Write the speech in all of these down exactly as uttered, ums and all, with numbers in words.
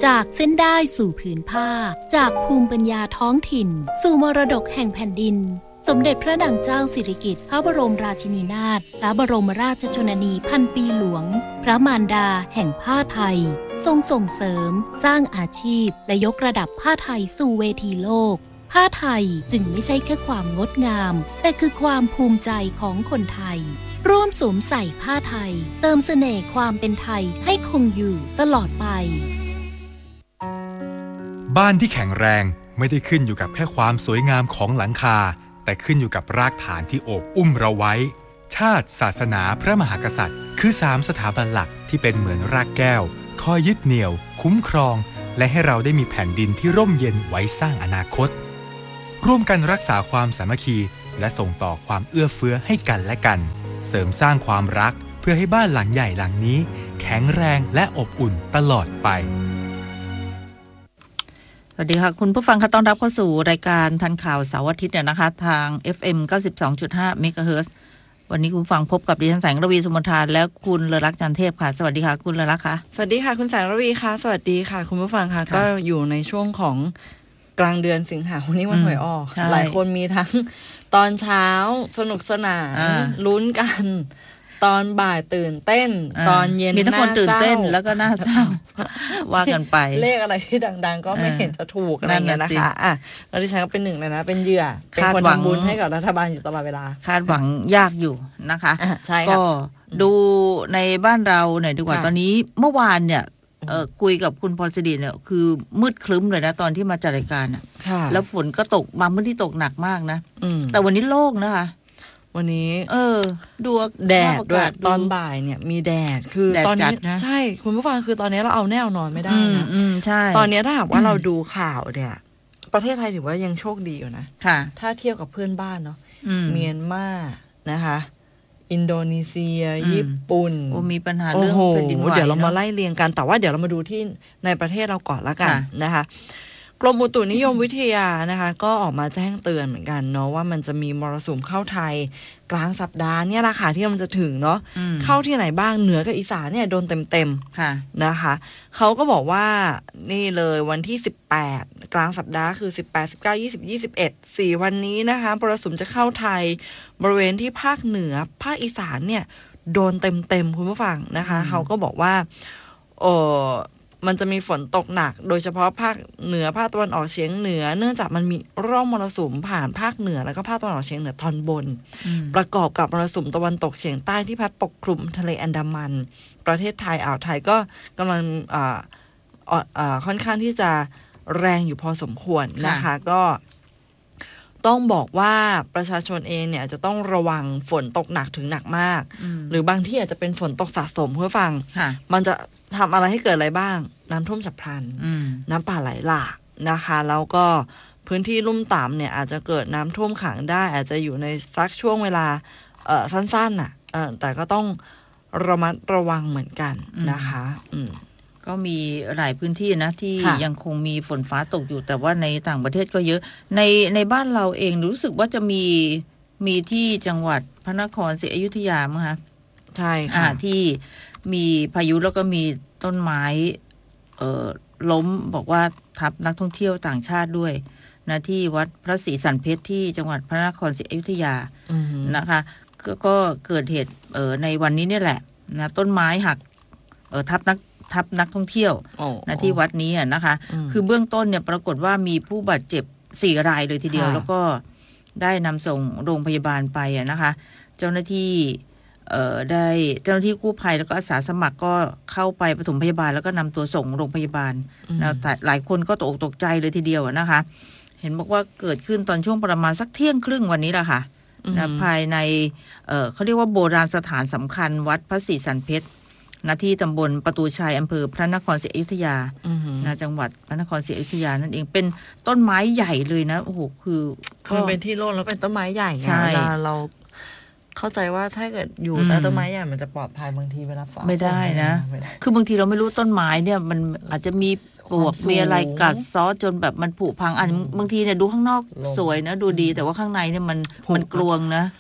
จากเส้นได้สู่ผืนผ้าจากภูมิปัญญาท้องถิ่นสู่มรดกแห่งแผ่นดินสมเด็จพระนางเจ้าสิริกิติ์พระบรมราชินีนาถพระบรมราชชนนีพันปีหลวงพระมารดาแห่งผ้าไทยทรงส่งเสริมสร้างอาชีพและยกระดับผ้าไทยสู่เวทีโลกผ้าไทยจึงไม่ใช่แค่ความงดงามแต่คือความภูมิใจของคนไทยร่วมสวมใส่ผ้าไทยเติมเสน่ห์ความเป็นไทยให้คงอยู่ตลอดไปบ้านที่แข็งแรงไม่ได้ขึ้นอยู่กับแค่ความสวยงามของหลังคาแต่ขึ้นอยู่กับรากฐานที่โอบอุ้มเราไว้ชาติศาสนาพระมหากษัตริย์คือสามสถาบันหลักที่เป็นเหมือนรากแก้วคอยยึดเหนี่ยวคุ้มครองและให้เราได้มีแผ่นดินที่ร่มเย็นไว้สร้างอนาคตร่วมกันรักษาความสามัคคีและส่งต่อความเอื้อเฟื้อให้กันและกันเสริมสร้างความรักเพื่อให้บ้านหลังใหญ่หลังนี้แข็งแรงและอบอุ่นตลอดไปสวัสดีค่ะคุณผู้ฟังค่ะต้อนรับเข้าสู่รายการทันข่าวเสาร์อาทิตย์เนี่ยนะคะทาง เอฟ เอ็ม เก้าสิบสองจุดห้า เมกะเฮิรตซ์วันนี้คุณผู้ฟังพบกับดิฉันแสงระวีสุมนทานและคุณเลอลักษณ์จันเทพค่ะสวัสดีค่ะคุณเลอลักษณ์ค่ะสวัสดีค่ะคุณแสงระวีค่ะสวัสดีค่ะคุณผู้ฟังค่ะก็อยู่ในช่วงของกลางเดือนสิงหาคมนี้วันหวยออกหลายคนมีทั้งตอนเช้าสนุกสนานลุ้นกันตอนบ่ายตื่นเต้นตอนเย็นมีทั้งคนตื่นเต้นแล้วก็น่าเศร้าว่ากันไปเลขอะไรที่ดังๆก็ไม่เห็นจะถูกอะไรอย่างเงี้ยนะคะอ่ะแล้วดิฉันก็เป็นหนึ่งเลยนะเป็นเหยื่อเป็นคนทำบุญให้กับรัฐบาลอยู่ตลอดเวลาคาดหวังยากอยู่นะคะใช่ก็ดูในบ้านเราหน่อยดีกว่าตอนนี้เมื่อวานเนี่ยเออคุยกับคุณพรศดีเนี่ยคือมืดครึ้มเลยนะตอนที่มาจัดรายการอ่ะแล้วฝนก็ตกบางพื้นที่ตกหนักมากนะแต่วันนี้โล่งนะคะวันนี้เออดูแดดด้วยตอนบ่ายเนี่ยมีแดดคือตอนนี้ใช่คุณผู้ฟังคือตอนนี้เราเอาแน่นอนไม่ได้นะใช่ตอนนี้ถ้าหากว่าเราดูข่าวเนี่ยประเทศไทยถือว่ายังโชคดีอยู่นะค่ะถ้าเทียบกับเพื่อนบ้านเนาะเมียนมานะคะอินโดนีเซียญี่ปุ่นโอ้มีปัญหาเรื่องแผ่นดินไหวเดี๋ยวเรามาไล่เรียงกันแต่ว่าเดี๋ยวเรามาดูที่ในประเทศเราก่อนละกันนะคะกรมอุตุนิยมวิทยานะคะก็ออกมาแจ้งเตือนเหมือนกันเนาะว่ามันจะมีมรสุมเข้าไทยกลางสัปดาห์เนี่ยราคาที่มันจะถึงเนาะเข้าที่ไหนบ้างเหนือกับอีสานเนี่ยโดนเต็มๆนะคะเขาก็บอกว่านี่เลยวันที่สิบแปดกลางสัปดาห์คือสิบแปด สิบเก้า ยี่สิบ ยี่สิบเอ็ด สี่วันนี้นะคะมรสุมจะเข้าไทยบริเวณที่ภาคเหนือภาคอีสานเนี่ยโดนเต็มๆคุณผู้ฟังนะคะเขาก็บอกว่าเออมันจะมีฝนตกหนักโดยเฉพาะภาคเหนือภาคตะวันออกเฉียงเหนือเนื่องจากมันมีร่องมรสุมผ่านภาคเหนือแล้วก็ภาคตะวันออกเฉียงเหนือตอนบนประกอบกับมรสุมตะวันตกเฉียงใต้ที่พัดปกคลุมทะเลอันดามันประเทศไทยอ่าวไทยก็กำลังอ่าอ่าค่อนข้างที่จะแรงอยู่พอสมควรนะคะก็ต้องบอกว่าประชาชนเองเนี่ยจะต้องระวังฝนตกหนักถึงหนักมากหรือบางที่อาจจะเป็นฝนตกสะสมเพื่อฟังมันจะทำอะไรให้เกิดอะไรบ้างน้ำท่วมฉับพลันน้ำป่าไหลหลากนะคะแล้วก็พื้นที่ลุ่มต่ำเนี่ยอาจจะเกิดน้ำท่วมขังได้อาจจะอยู่ในสักช่วงเวลาเอ่อสั้นๆน่ะเออแต่ก็ต้องระมัดระวังเหมือนกันนะคะอืมก็มีหลายพื้นที่นะที่ยังคงมีฝนฟ้าตกอยู่แต่ว่าในต่างประเทศก็เยอะในในบ้านเราเองรู้สึกว่าจะมีมีที่จังหวัดพระนครศรีอยุธยามั้งคะใช่ค่ะที่มีพายุแล้วก็มีต้นไม้เอ่อล้มบอกว่าทับนักท่องเที่ยวต่างชาติด้วยนะที่วัดพระศรีสันเพชรที่จังหวัดพระนครศรีอยุธยานะคะก็ก็เกิดเหตุเอ่อในวันนี้นี่แหละนะต้นไม้หักเอ่อทับนักทับนักท่องเที่ยวนะที่วัดนี้นะคะคือเบื้องต้นเนี่ยปรากฏว่ามีผู้บาดเจ็บสี่รายเลยทีเดียวแล้วก็ได้นำส่งโรงพยาบาลไปนะคะเจ้าหน้าที่เอ่อได้เจ้าหน้าที่กู้ภัยแล้วก็อาสาสมัครก็เข้าไปปฐมพยาบาลแล้วก็นำตัวส่งโรงพยาบาลนะแต่หลายคนก็ตกอกตกใจเลยทีเดียวนะคะเห็นบอกว่าเกิดขึ้นตอนช่วงประมาณสักเที่ยงครึ่งวันนี้แหละค่ะนะภายในเอ่อเขาเรียกว่าโบราณสถานสำคัญวัดพระศรีสันเพชรณที่ตำบลประตูชัยอำเภอพระนครศรีอยุธยานะจังหวัดพระนครศรีอยุธยานั่นเองเป็นต้นไม้ใหญ่เลยนะโอ้โหคือมันเป็นที่โล่งแล้วเป็นต้นไม้ใหญ่ไงเวลาเราเข้าใจว่าถ้าเกิดอยู่ใต้ต้นไม้ใหญ่มันจะปลอดภัยบางทีเวลาฝนไม่ได้นะคือบางทีเราไม่รู้ต้นไม้เนี่ยมันอาจจะมีปลวกมีอะไรกัดซ้อจนแบบมันผุพังอ่ะบางทีเนี่ยดูข้างนอกสวยนะดูดีแต่ว่าข้างในเนี่ยมันมันกลวงนะ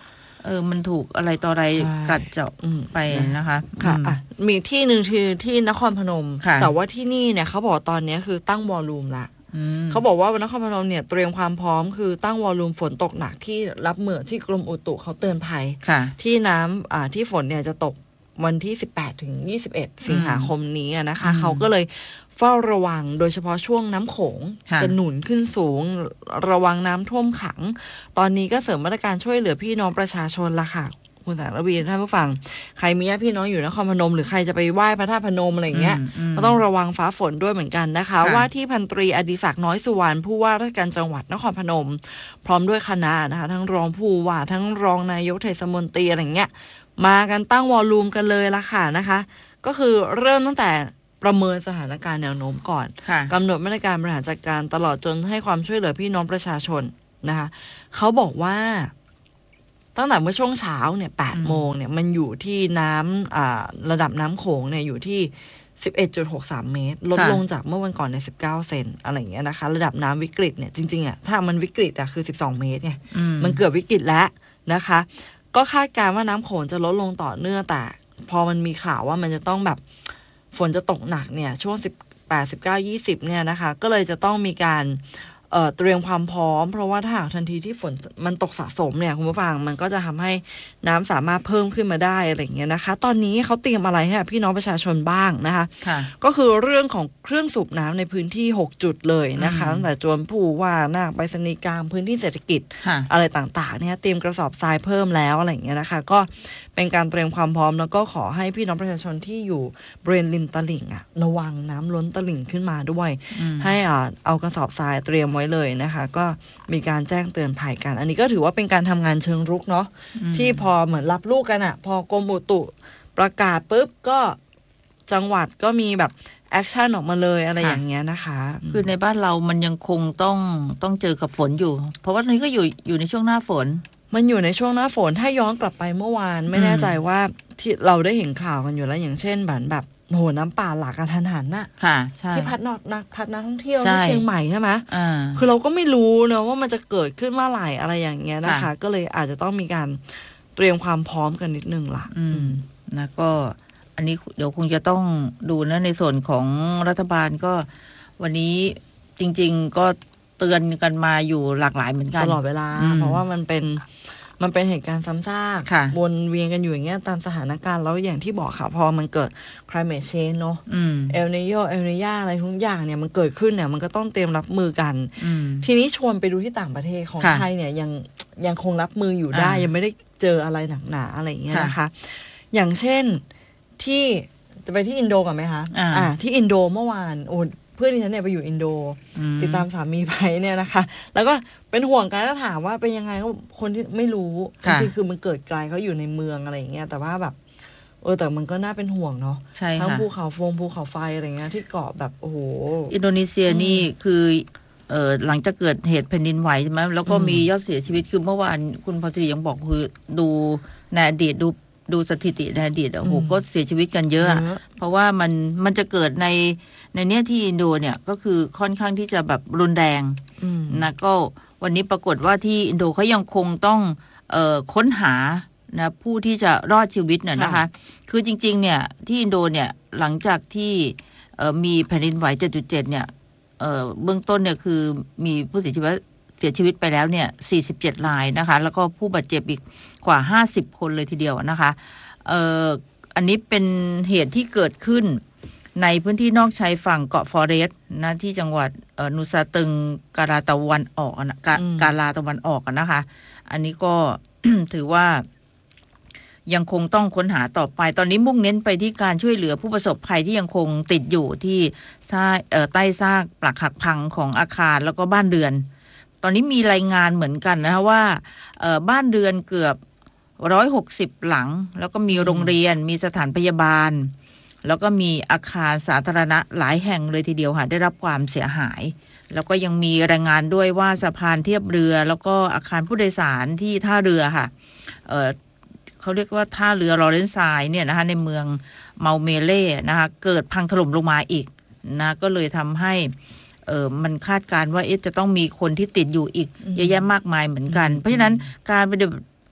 เออมันถูกอะไรต่ออะไรกัดเจาะไปนะคะค่ะอ่ะมีที่หนึ่งคือที่นครพนมแต่ว่าที่นี่เนี่ยเขาบอกตอนนี้คือตั้งวอลลุ่มละเขาบอกว่านครพนมเนี่ยเตรียมความพร้อมคือตั้งวอลลุ่มฝนตกหนักที่รับมือที่กรมอุตุเขาเตือนภัยที่น้ำอ่าที่ฝนเนี่ยจะตกวันที่สิบแปดถึงยี่สิบเอ็ดสิงหาคมนี้นะคะเขาก็เลยเฝ้าระวังโดยเฉพาะช่วงน้ำโขงจะหนุนขึ้นสูงระวังน้ำท่วมขังตอนนี้ก็เสริมมาตรการช่วยเหลือพี่น้องประชาชนละค่ะคุณแสงระวีท่านผู้ฟังใครมีญาติพี่น้องอยู่นครพนมหรือใครจะไปไหว้พระธาตุพนมอะไรอย่างเงี้ยก็ต้องระวังฟ้าฝนด้วยเหมือนกันนะคะว่าที่พันตรีอดิศักดิ์น้อยสุวรรณผู้ว่าราชการจังหวัดนครพนมพร้อมด้วยคณะนะคะทั้งรองผู้ว่าทั้งรองนายกเทศมนตรีอะไรอย่างเงี้ยมากันตั้งวอลลุ่มกันเลยละค่ะนะคะก็คือเริ่มตั้งแต่ประเมินสถานการณ์แนวโน้มก่อนกำหนดมาตรการบริหารจัดการตลอดจนให้ความช่วยเหลือพี่น้องประชาชนนะคะเขาบอกว่าตั้งแต่เมื่อช่วงเช้าเนี่ยแปดโมงเนี่ยมันอยู่ที่น้ำอ่าระดับน้ำโขงเนี่ยอยู่ที่ สิบเอ็ดจุดหกสาม เมตรลดลงจากเมื่อวันก่อนในสิบเก้าเซนอะไรอย่างเงี้ยนะคะระดับน้ำวิกฤตเนี่ยจริงๆอ่ะถ้ามันวิกฤตอ่ะคือสิบสองเมตรไงมันเกือบวิกฤตแล้วนะคะก็คาดการณ์ว่าน้ำโขงจะลดลงต่อเนื่องแต่พอมันมีข่าวว่ามันจะต้องแบบฝนจะตกหนักเนี่ยช่วงสิบแปด สิบเก้า ยี่สิบเนี่ยนะคะก็เลยจะต้องมีการเอ่อเตรียมความพร้อมเพราะว่าถ้าหากทันทีที่ฝนมันตกสะสมเนี่ยคุณผู้ฟังมันก็จะทำให้น้ำสามารถเพิ่มขึ้นมาได้อะไรอย่างเงี้ยนะคะตอนนี้เขาเตรียมอะไรให้พี่น้องประชาชนบ้างนะคะก็คือเรื่องของเครื่องสูบน้ำในพื้นที่หกจุดเลยนะคะตั้งแต่จวนผู้ว่านาคไปรษณีย์กลางพื้นที่เศรษฐกิจอะไรต่างๆเนี่ยเตรียมกระสอบทรายเพิ่มแล้วอะไรอย่างเงี้ยนะคะก็เป็นการเตรียมความพร้อมแล้วก็ขอให้พี่น้องประชาชนที่อยู่บริเวณริมตลิ่งอะระวังน้ำล้นตลิ่งขึ้นมาด้วยให้อ่าเอากระสอบทรายเตรียมไว้เลยนะคะก็มีการแจ้งเตือนภัยกันอันนี้ก็ถือว่าเป็นการทำงานเชิงรุกเนาะที่พอเหมือนรับลูกกันอะพอกรมอุตุประกาศปุ๊บก็จังหวัดก็มีแบบแอคชั่นออกมาเลยอะไรอย่างเงี้ยนะคะคือในบ้านเรามันยังคงต้องต้องเจอกับฝนอยู่เพราะว่าตอนนี้ก็อยู่อยู่ในช่วงหน้าฝนมันอยู่ในช่วงหน้าฝนถ้าย้อนกลับไปเมื่อวานไม่แน่ใจว่าที่เราได้เห็นข่าวกันอยู่แล้วอย่างเช่นแบบแบบโหน้ำป่าหลากกระทันหันน่ะค่ะใช่ที่พัดนอกนักพัดนักท่องเที่ยวที่เชียงใหม่ใช่ไหมอ่าคือเราก็ไม่รู้นะว่ามันจะเกิดขึ้นเมื่อไหร่อะไรอย่างเงี้ยนะคะก็เลยอาจจะต้องมีการเตรียมความพร้อมกันนิดนึงล่ะอืมนะก็อันนี้เดี๋ยวคงจะต้องดูนะในส่วนของรัฐบาลก็วันนี้จริงๆก็เตือนกันมาอยู่หลากหลายเหมือนกันตลอดเวลาเพราะว่ามันเป็นมันเป็นเหตุการณ์ซ้ำซากวนเวียนกันอยู่อย่างเงี้ยตามสถานการณ์แล้วอย่างที่บอกค่ะพอมันเกิด climate change เนาะเอลนิโยเอลนิยาอะไรทุกอย่างเนี่ยมันเกิดขึ้นเนี่ยมันก็ต้องเตรียมรับมือกันทีนี้ชวนไปดูที่ต่างประเทศของไทยเนี่ยยังยังคงรับมืออยู่ได้ยังไม่ได้เจออะไรหนักหนาอะไรอย่างเงี้ยนะคะอย่างเช่นที่จะไปที่อินโดก่อนไหมคะอ่าที่อินโดเมื่อวานโอ้เพื่อนที่ฉันเนี่ยไปอยู่อินโดติดตามสามีไปเนี่ยนะคะแล้วก็เป็นห่วงกันแล้วถามว่าเป็นยังไงคนที่ไม่รู้จริงๆคือมันเกิดไกลเขาอยู่ในเมืองอะไรอย่างเงี้ยแต่ว่าแบบเออแต่มันก็น่าเป็นห่วงเนาะทั้งภูเขาฟงภูเขาไฟอะไรเงี้ยที่เกาะแบบโอ้โหอินโดนีเซียนี่คือเออหลังจากเกิดเหตุแผ่นดินไหวใช่ไหมแล้วก็มียอดเสียชีวิตคือเมื่อวานคุณพรศรียังบอกคือดูในอดีตดูดูสถิติในอดีตโอ้โหก็เสียชีวิตกันเยอะเพราะว่ามันมันจะเกิดในในเนี้ยที่อินโดเนี่ยก็คือค่อนข้างที่จะแบบรุนแรงนะก็วันนี้ปรากฏว่าที่อินโดเขายังคงต้องเอ่อค้นหานะผู้ที่จะรอดชีวิตเนี่ยนะคะคือจริงๆเนี่ยที่อินโดเนี่ยหลังจากที่เอ่อมีแผ่นดินไหว เจ็ดจุดเจ็ด เนี่ยเอ่อเบื้องต้นเนี่ยคือมีผู้เสียชีวิตเสียชีวิตไปแล้วเนี่ยสี่สิบเจ็ดรายนะคะแล้วก็ผู้บาดเจ็บอีกกว่าห้าสิบคนเลยทีเดียวนะคะเอ่ออันนี้เป็นเหตุที่เกิดขึ้นในพื้นที่นอกชายฝั่งเกาะฟอเรสต์นะที่จังหวัดนูซาตึงกาลาตะวันออกนะกากาลาตะวันออกนะคะอันนี้ก็ ถือว่ายังคงต้องค้นหาต่อไปตอนนี้มุ่งเน้นไปที่การช่วยเหลือผู้ประสบภัยที่ยังคงติดอยู่ที่ใต้ซากปรักหักพังของอาคารแล้วก็บ้านเรือนตอนนี้มีรายงานเหมือนกันนะคะว่าบ้านเรือนเกือบหนึ่งร้อยหกสิบหลังแล้วก็มีโรงเรียนมีสถานพยาบาลแล้วก็มีอาคารสาธารณะหลายแห่งเลยทีเดียวค่ะได้รับความเสียหายแล้วก็ยังมีรายงานด้วยว่าสะพานเทียบเรือแล้วก็อาคารผู้โดยสารที่ท่าเรือค่ะเอ่อเขาเรียกว่าท่าเรือลอเรนไซน์เนี่ยนะคะในเมืองเมาเมเล่นะคะเกิดพังถล่มลงมาอีกนะก็เลยทำให้เออมันคาดการณ์ว่าเอ๊ะจะต้องมีคนที่ติดอยู่อีกเยอะแยะมากมายเหมือนกันเพราะฉะนั้นการปฏิบัติ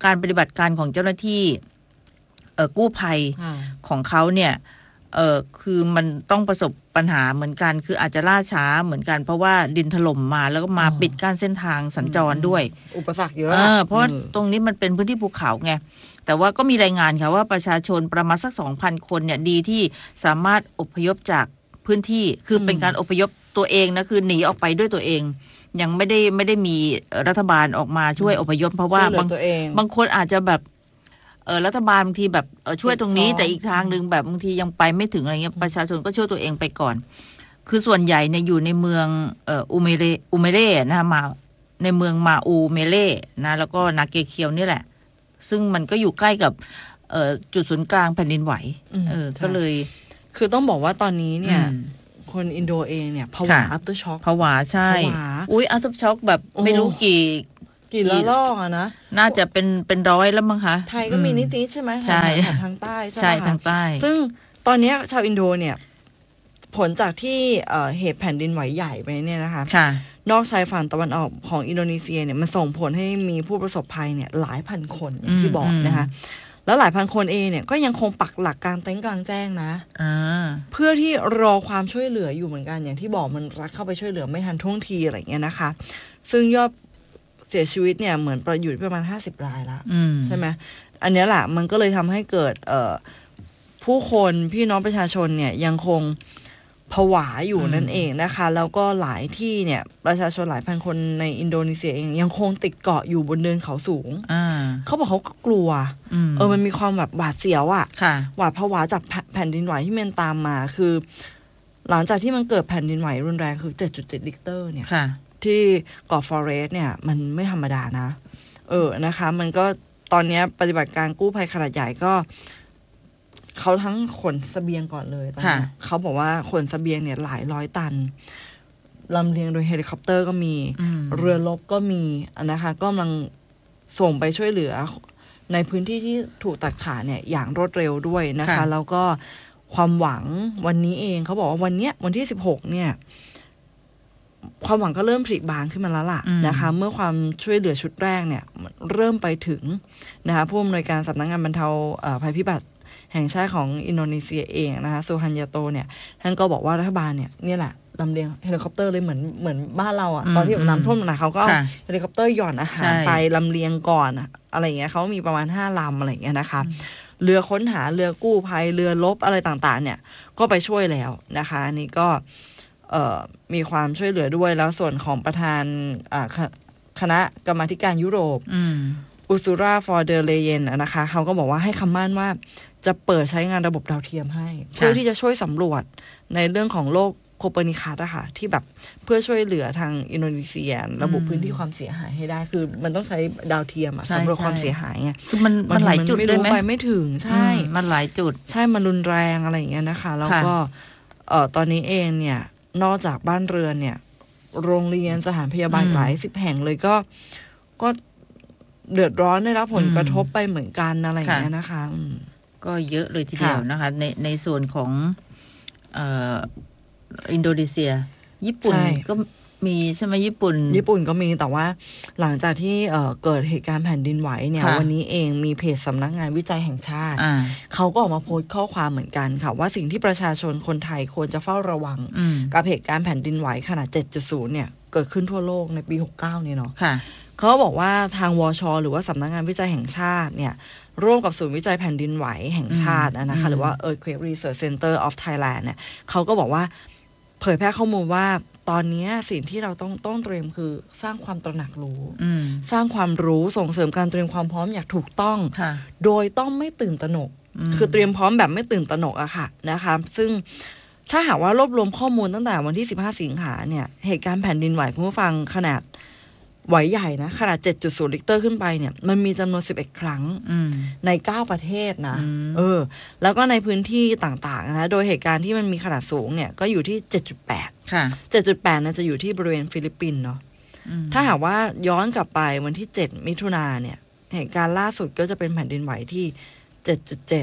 การปฏิบัติการของเจ้าหน้าที่เอ่อกู้ภัยของเขาเนี่ยเออคือมันต้องประสบปัญหาเหมือนกันคืออาจจะล่าช้าเหมือนกันเพราะว่าดินถล่มมาแล้วก็มาปิดกั้นเส้นทางสัญจรด้วยอุปสรรคเยอะเออเพราะว่าตรงนี้มันเป็นพื้นที่ภูเขาไงแต่ว่าก็มีรายงานค่ะว่าประชาชนประมาณสัก สองพัน คนเนี่ยดีที่สามารถอพยพจากพื้นที่คือเป็นการอพยพตัวเองนะคือหนีออกไปด้วยตัวเองยังไม่ได้ไม่ได้มีรัฐบาลออกมาช่วยอพยพเพราะว่าบางบางคนอาจจะแบบเออรัฐบาลบางทีแบบเออช่วยตรงนี้แต่อีกทางนึงแบบบางทียังไปไม่ถึงอะไรเงี้ยประชาชนก็ช่วยตัวเองไปก่อนคือส่วนใหญ่เนี่ยอยู่ในเมืองเอ่ออูเมเรอูเมเร่นะมาในเมืองมาอูเมเล่นะแล้วก็นาเกเคียวนี่แหละซึ่งมันก็อยู่ใกล้กับเอ่อจุดศูนย์กลางแผ่นดินไหวเออก็เลยคือต้องบอกว่าตอนนี้เนี่ยคนอินโดเองเนี่ยผวา after shock ผวาใช่อุ้ย after shock แบบไม่รู้กี่กี่ละลอกอะนะน่าจะเป็นเป็นร้อยแล้วมั้งคะไทยก็มีนิดๆใช่ไหมใช่ทางใต้ใช่ใช่ทางใต้ซึ่งตอนนี้ชาวอินโดเนี่ยผลจากที่เหตุแผ่นดินไหวใหญ่ไปเนี่ยนะคะนอกชายฝั่งตะวันออกของอินโดนีเซียเนี่ยมันส่งผลให้มีผู้ประสบภัยเนี่ยหลายพันคนอย่างที่บอกนะคะแล้วหลายพันคนเองเนี่ยก็ยังคงปักหลักกลางเต็นท์กลางแจ้งนะเพื่อที่รอความช่วยเหลืออยู่เหมือนกันอย่างที่บอกมันรักเข้าไปช่วยเหลือไม่ทันท่วงทีอะไรเงี้ยนะคะซึ่งยอดเสียชีวิตเนี่ยเหมือนประอยู่ประมาณห้าสิบรายแล้วใช่ไหมอันนี้แหละมันก็เลยทำให้เกิดผู้คนพี่น้องประชาชนเนี่ยยังคงผวาอยู่นั่นเองนะคะแล้วก็หลายที่เนี่ยประชาชนหลายพันคนในอินโดนีเซียเองยังคงติดเกาะอยู่บนเนินเขาสูงเขาบอกเขาก็กลัวเออมันมีความแบบหวาดเสียวอ่ะหวาดผวาจากแผ่นดินไหวที่มันตามมาคือหลังจากที่มันเกิดแผ่นดินไหวรุนแรงคือ เจ็ดจุดเจ็ด ริกเตอร์เนี่ยที่เกาะฟอเรสต์เนี่ยมันไม่ธรรมดานะเออนะคะมันก็ตอนนี้ปฏิบัติการกู้ภัยขนาดใหญ่ก็เขาทั้งขนเสบียงก่อนเลยตอนนี้เขาบอกว่าขนเสบียงเนี่ยหลายร้อยตันลำเลียงโดยเฮลิคอปเตอร์ก็มีเรือรบก็มีนะคะก็กำลังส่งไปช่วยเหลือในพื้นที่ที่ถูกตัดขาดเนี่ยอย่างรวดเร็วด้วยนะคะแล้วก็ความหวังวันนี้เองเขาบอกว่าวันเนี้ยวันที่สิบหกเนี่ยความหวังก็เริ่มผลิบานขึ้นมาแล้วล่ะนะคะเมื่อความช่วยเหลือชุดแรกเนี่ยเริ่มไปถึงนะคะผู้อำนวยการสำนักงานบรรเทาภัยพิบัติแห่งชาติของอินโดนีเซียเองนะคะซูฮันยาโตเนี่ยท่านก็บอกว่ารัฐบาลเนี่ยนี่แหละลำเลียงเฮลิคอปเตอร์เลยเหมือนเหมือนบ้านเราอ่ะตอนที่น้ำท่วมนะเขาก็เอาเฮลิคอปเตอร์หย่อนอาหารไปลำเลียงก่อนอะไรอย่างเงี้ยเขามีประมาณห้าลำอะไรอย่างเงี้ยนะคะเรือค้นหาเรือกู้ภัยเรือรบอะไรต่างๆเนี่ยก็ไปช่วยแล้วนะคะอันนี้ก็มีความช่วยเหลือด้วยแล้วส่วนของประธานคณะกรรมาธิการยุโรปอุซูราฟอร์เดเลเยนนะคะเขาก็บอกว่าให้คำมั่นว่าจะเปิดใช้งานระบบดาวเทียมให้เพื่อที่จะช่วยสำรวจในเรื่องของโลกโคเปอร์นิคัสอะค่ะที่แบบเพื่อช่วยเหลือทางอินโดนีเซียระบุพื้นที่ความเสียหายให้ได้คือมันต้องใช้ดาวเทียมอะสำรวจความเสียหายไงคือมันมันหลายจุดเลยไหมไปไม่ถึงใช่มันหลายจุดใช่มันรุนแรงอะไรอย่างเงี้ยนะคะแล้วก็เอ่อตอนนี้เองเนี่ยนอกจากบ้านเรือนเนี่ยโรงเรียนสถานพยาบาลหลายสิบแห่งเลยก็ก็เดือดร้อนได้รับผลกระทบไปเหมือนกันอะไรอย่างเงี้ยนะคะก็เยอะเลยทีเดียวนะคะในในส่วนของเอ่ออินโดนีเซียญี่ปุ่นก็มีใช่ไหมญี่ปุ่นญี่ปุ่นก็มีแต่ว่าหลังจากที่เอ่อเกิดเหตุการณ์แผ่นดินไหวเนี่ยวันนี้เองมีเพจสำนักงานวิจัยแห่งชาติเขาก็ออกมาโพสต์ข้อความเหมือนกันค่ะว่าสิ่งที่ประชาชนคนไทยควรจะเฝ้าระวังกับเหตุการณ์แผ่นดินไหวขนาด เจ็ดจุดศูนย์ เนี่ยเกิดขึ้นทั่วโลกในปีหกสิบเก้าเนี่ยเนาะเขาบอกว่าทางวช.หรือว่าสำนักงานวิจัยแห่งชาติเนี่ยร่วมกับศูนย์วิจัยแผ่นดินไหวแห่งชาตินะคะหรือว่า Earthquake Research Center of Thailand เนี่ยเขาก็บอกว่าเผยแพร่ข้อมูลว่าตอนนี้สิ่งที่เราต้องต้องเตรียมคือสร้างความตระหนักรู้สร้างความรู้ส่งเสริมการเตรียมความพร้อมอย่างถูกต้องโดยต้องไม่ตื่นตระหนกคือเตรียมพร้อมแบบไม่ตื่นตระหนกอะค่ะนะคะซึ่งถ้าหากว่ารวบรวมข้อมูลตั้งแต่วันที่สิบห้าสิงหาเนี่ยเหตุการณ์แผ่นดินไหวคุณผู้ฟังขนาดไหวใหญ่นะขนาด เจ็ดจุดศูนย์ ริกเตอร์ขึ้นไปเนี่ยมันมีจำนวนสิบเอ็ดครั้งในเก้าประเทศนะเออแล้วก็ในพื้นที่ต่างๆนะโดยเหตุการณ์ที่มันมีขนาดสูงเนี่ยก็อยู่ที่ เจ็ดจุดแปด ค่ะ เจ็ดจุดแปด น่าจะอยู่ที่บริเวณฟิลิปปินส์เนาะถ้าหากว่าย้อนกลับไปวันที่เจ็ดมิถุนายนเนี่ยเหตุการณ์ล่าสุดก็จะเป็นแผ่นดินไหวที่ เจ็ดจุดเจ็ด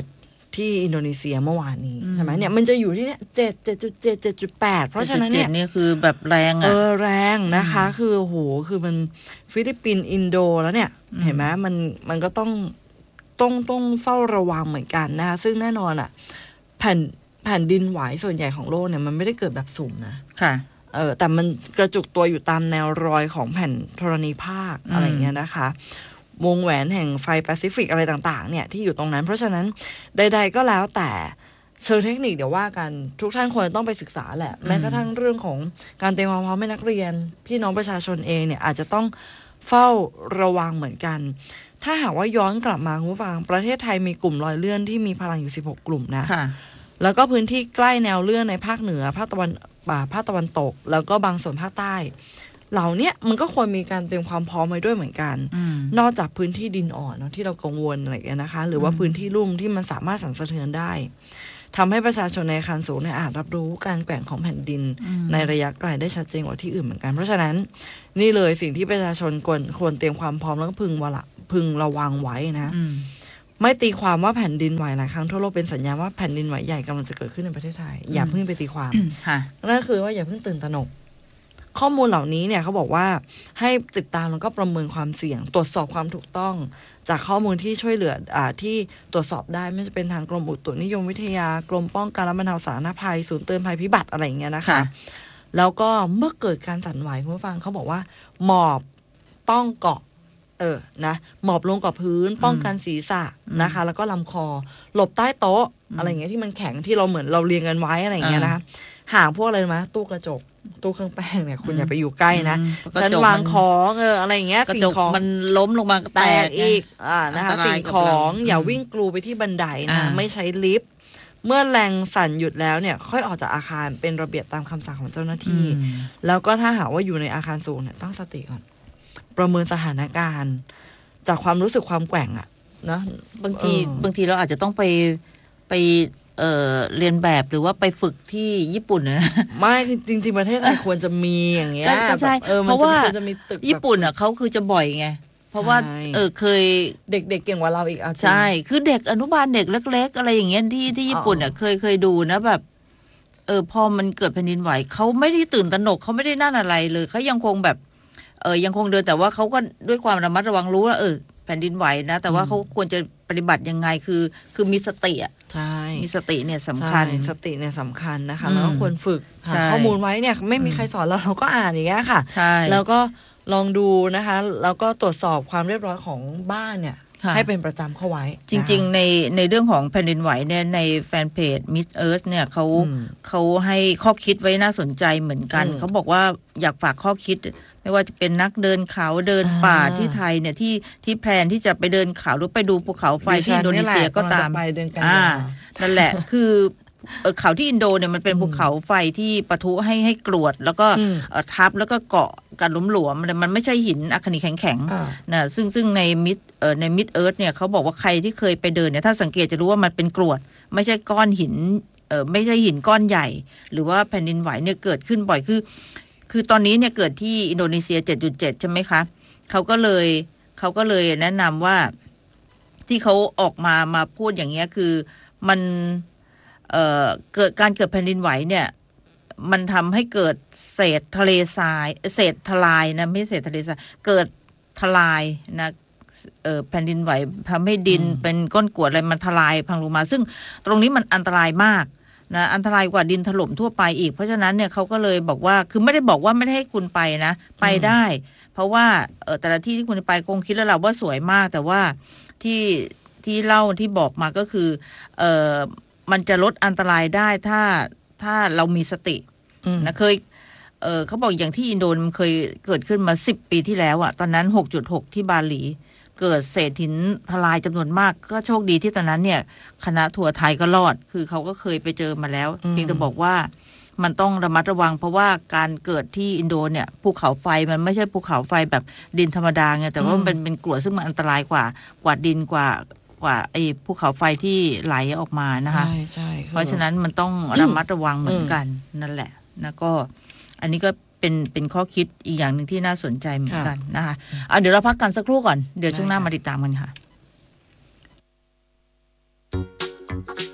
ที่อินโดนีเซียเมื่อวานนี้ใช่ไหมเนี่ยมันจะอยู่ที่เนี่ยเจ็ดเจ็ดจุดเจ็ดเจ็ดจุดแปดเพราะฉะนั้นเนี่ยนี่คือแบบแรงอ่ะเออแรงนะคะคือโหคือมันฟิลิปปินส์อินโดแล้วเนี่ยเห็นไหมมันมันก็ต้องต้องต้องเฝ้าระวังเหมือนกันนะคะซึ่งแน่นอนอ่ะแผ่นแผ่นดินไหวส่วนใหญ่ของโลกเนี่ยมันไม่ได้เกิดแบบสุ่มนะค่ะเออแต่มันกระจุกตัวอยู่ตามแนวรอยของแผ่นธรณีภาคอะไรเงี้ยนะคะวงแหวนแห่งไฟแปซิฟิกอะไรต่างๆเนี่ยที่อยู่ตรงนั้นเพราะฉะนั้นใดๆก็แล้วแต่เชิงเทคนิคเดี๋ยวว่ากันทุกท่านควรต้องไปศึกษาแหละแม้กระทั่งเรื่องของการเตรียมความพร้อมให้นักเรียนพี่น้องประชาชนเองเนี่ยอาจจะต้องเฝ้าระวังเหมือนกันถ้าหากว่าย้อนกลับมาคุณผู้ฟังประเทศไทยมีกลุ่มรอยเลื่อนที่มีพลังอยู่สิบหกกลุ่มนะแล้วก็พื้นที่ใกล้แนวเลื่อนในภาคเหนือภาคตะวันภาคตะวันตกแล้วก็บางส่วนภาคใต้เหล่านี้มันก็ควรมีการเตรียมความพร้อมไว้ด้วยเหมือนกันนอกจากพื้นที่ดินอ่อนเนาะที่เรากังวลอะไรอย่างเงี้ยนะคะหรือว่าพื้นที่ลุ่มที่มันสามารถสั่นสะเทือนได้ทำให้ประชาชนในอาคารสูงเนี่ยอาจรับรู้การแกว่งของแผ่นดินในระยะไกลได้ชัดเจนกว่าที่อื่นเหมือนกันเพราะฉะนั้นนี่เลยสิ่งที่ประชาชนควรควรเตรียมความพร้อมแล้วก็พึงวละพึงระวังไว้นะไม่ตีความว่าแผ่นดินไหวหลายครั้งทั่วโลกเป็นสัญญาณว่าแผ่นดินไหวใหญ่กำลังจะเกิดขึ้นในประเทศไทยอย่าเพิ่งไปตีความนั่นคือว่าอย่าเพิ่งตื่นตระหนกข้อมูลเหล่านี้เนี่ยเขาบอกว่าให้ติดตามแล้วก็ประเมินความเสี่ยงตรวจสอบความถูกต้องจากข้อมูลที่ช่วยเหลืออ่าที่ตรวจสอบได้ไม่ว่าจะเป็นทางกรมอุตุนิยมวิทยากรมป้องกันและบรรเทาสาธารณภัยศูนย์เตือนภัยพิบัติอะไรอย่างเงี้ยนะคะแล้วก็เมื่อเกิดการสั่นไหวคุณผู้ฟังเขาบอกว่าหมอบต้องเกาะเออนะหมอบลงกับพื้นป้องกันศีรษะนะคะแล้วก็ลำคอหลบใต้โต๊ะอะไรอย่างเงี้ยที่มันแข็งที่เราเหมือนเราเรียงกันไว้อะไรอย่างเงี้ยนะคะห่างพวกอะไรมาตู้กระจกตู้เครื่องแป้งเนี่ยคุณอย่าไปอยู่ใกล้นะฉันวางของเอออะไรอย่างเงี้ยสิ่งของมันล้มลงมาแตกอีกอ่านะคะสิ่งของอย่าวิ่งกลูไปที่บันไดนะไม่ใช้ลิฟต์เมื่อแรงสั่นหยุดแล้วเนี่ยค่อยออกจากอาคารเป็นระเบียบตามคำสั่งของเจ้าหน้าที่แล้วก็ถ้าหากว่าอยู่ในอาคารสูงเนี่ยตั้งสติก่อนประเมินสถานการณ์จากความรู้สึกความแกว่งอะนะบางทีบางทีเราอาจจะต้องไปไปเอ่อเรียนแบบหรือว่าไปฝึกที่ญี่ปุ่นนะไม่จริงๆประเทศไทยควรจะมีอย่างเงี้ยก็ใช่เพราะว่าญี่ปุ่นอ่ะเขาคือจะบ่อยไงเพราะว่าเออเคยเด็กๆเก่งกว่าเราอีกอ่ะใช่คือเด็กอนุบาลเด็กเล็กๆอะไรอย่างเงี้ยที่ที่ญี่ปุ่นอ่ะเคยเคยดูนะแบบเออพอมันเกิดแผ่นดินไหวเขาไม่ได้ตื่นตระหนกเขาไม่ได้นั่นอะไรเลยเขายังคงแบบเออยังคงเดินแต่ว่าเขาก็ด้วยความระมัดระวังรู้ว่าเออแผ่นดินไหวนะแต่ว่าเขาควรจะปฏิบัติยังไงคือคือมีสติอ่ะใช่มีสติเนี่ยสำคัญสติเนี่ยสำคัญนะคะแล้วก็ควรฝึกหาข้อมูลไว้เนี่ยไม่มีใครสอนเราเราก็อ่านอย่างเงี้ยค่ะใช่แล้วก็ลองดูนะคะแล้วก็ตรวจสอบความเรียบร้อยของบ้านเนี่ยให้เป็นประจำเข้าไว้จริงๆในในเรื่องของแผ่นดินไหวเนี่ยในแฟนเพจ Mid Earth เนี่ยเขาเขาให้ข้อคิดไว้น่าสนใจเหมือนกันเขาบอกว่าอยากฝากข้อคิดไม่ว่าจะเป็นนักเดินเขาเดินป่าที่ไทยเนี่ยที่ที่แพลนที่จะไปเดินเขาหรือไปดูภูเขาไฟที่อินโดนีเซียก็ตามอ่านั่นแหละคือเออเขาที่อินโดเนี่ยมันเป็นภูเขาไฟที่ปะทุให้ให้กรวดแล้วก็ทับแล้วก็เกาะกันหลวมๆมันมันไม่ใช่หินอัคนีแข็งๆนะซึ่งซึ่งในมิดเอ่อในมิดเอิร์ธเนี่ยเขาบอกว่าใครที่เคยไปเดินเนี่ยถ้าสังเกตจะรู้ว่ามันเป็นกรวดไม่ใช่ก้อนหินเออไม่ใช่หินก้อนใหญ่หรือว่าแผ่นดินไหวเนี่ยเกิดขึ้นบ่อยคือคือตอนนี้เนี่ยเกิดที่อินโดนีเซีย เจ็ดจุดเจ็ด ใช่ไหมคะเขาก็เลยเขาก็เลยแนะนำว่าที่เขาออกมามาพูดอย่างเงี้ยคือมันเอ่อเกิดการเกิดแผ่นดินไหวเนี่ยมันทำให้เกิดเศษทะเลทรายเศษทลายนะไม่เศษทะเลทรายเกิดทลายนะเอ่อแผ่นดินไหวทำให้ดินเป็นก้อนกรวดอะไรมันทลายพังลงมาซึ่งตรงนี้มันอันตรายมากนะอันตรายกว่าดินถล่มทั่วไปอีกเพราะฉะนั้นเนี่ยเขาก็เลยบอกว่าคือไม่ได้บอกว่าไม่ได้ให้คุณไปนะไปได้เพราะว่าเออแต่ละที่ที่คุณไปคงคิดแล้วแหละว่าสวยมากแต่ว่าที่ที่เล่าที่บอกมาก็คือเออมันจะลดอันตรายได้ถ้าถ้าเรามีสตินะเคยเออเขาบอกอย่างที่อินโดนมันเคยเกิดขึ้นมาสิบปีที่แล้วอะตอนนั้น หกจุดหก ที่บาหลีเกิดเศษหินทลายจำนวนมากก็โชคดีที่ตอนนั้นเนี่ยคณะทัวร์ไทยก็รอดคือเขาก็เคยไปเจอมาแล้วเพียงแต่บอกว่ามันต้องระมัดระวังเพราะว่าการเกิดที่อินโดเนี่ยภูเขาไฟมันไม่ใช่ภูเขาไฟแบบดินธรรมดาไงแต่ว่ามันเป็นเป็นกรวดซึ่งมันอันตรายกว่ากว่าดินกว่ากว่าไอ้ภูเขาไฟที่ไหลออกมานะคะใช่ใช่เพราะฉะนั้นมันต้องระมัดระวังเหมือนกันนั่นแหละนะก็อันนี้ก็เป็นเป็นข้อคิดอีกอย่างหนึ่งที่น่าสนใจเหมือนกันนะคะอ่ะเดี๋ยวเราพักกันสักครู่ก่อนเดี๋ยวช่วงหน้ามาติดตามกันค่ะ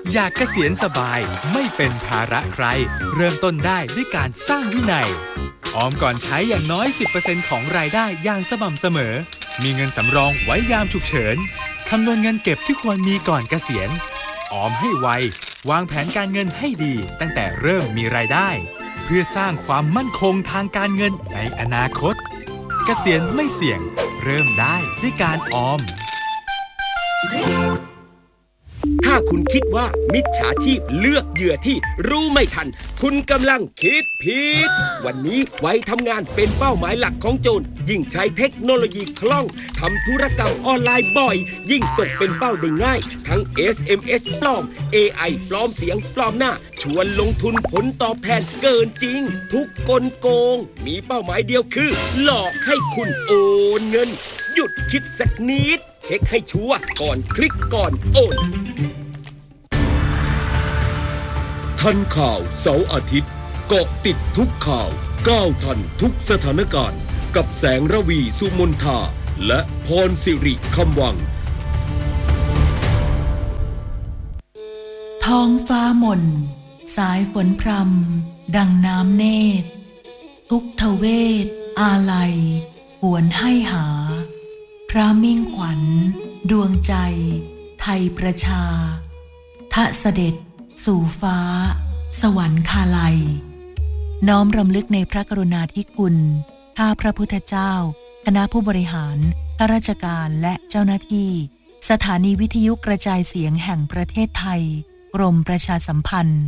อยากเกษียณสบายไม่เป็นภาระใครเริ่มต้นได้ด้วยการสร้างวินัยออมก่อนใช้อย่างน้อย สิบเปอร์เซ็นต์ ของรายได้อย่างสม่ำเสมอมีเงินสำรองไว้ยามฉุกเฉินคำนวณเงินเก็บที่ควรมีก่อนเกษียณออมให้ไววางแผนการเงินให้ดีตั้งแต่เริ่มมีรายได้เพื่อสร้างความมั่นคงทางการเงินในอนาคตเกษียณไม่เสี่ยงเริ่มได้ด้วยการออมถ้าคุณคิดว่ามิจฉาชีพเลือกเหยื่อที่รู้ไม่ทันคุณกำลังคิดผิดวันนี้ไว้ทำงานเป็นเป้าหมายหลักของโจรยิ่งใช้เทคโนโลยีคล่องทำธุรกรรมออนไลน์บ่อยยิ่งตกเป็นเป้าได้ง่ายทั้ง เอส เอ็ม เอส ปลอม เอ ไอ ปลอมเสียงปลอมหน้าชวนลงทุนผลตอบแทนเกินจริงทุกกลโกงมีเป้าหมายเดียวคือหลอกให้คุณโอนเงินหยุดคิดสักนิดเช็คให้ชัวร์ก่อนคลิกก่อนโอนทันข่าวเสาร์อาทิตย์เกาะติดทุกข่าวก้าวทันทุกสถานการณ์กับแสงระวีสุมนทาและพรสิริคำวังท้องฟ้าหม่นสายฝนพรำดังน้ำเนตรทุกทเวทอาลัยหวนให้หาพระมิ่งขวัญดวงใจไทยประชาทะเสด็จสู่ฟ้าสวรรคาลัยน้อมรำลึกในพระกรุณาธิคุณข้าพระพุทธเจ้าคณะผู้บริหารข้าราชการและเจ้าหน้าที่สถานีวิทยุกระจายเสียงแห่งประเทศไทยกรมประชาสัมพันธ์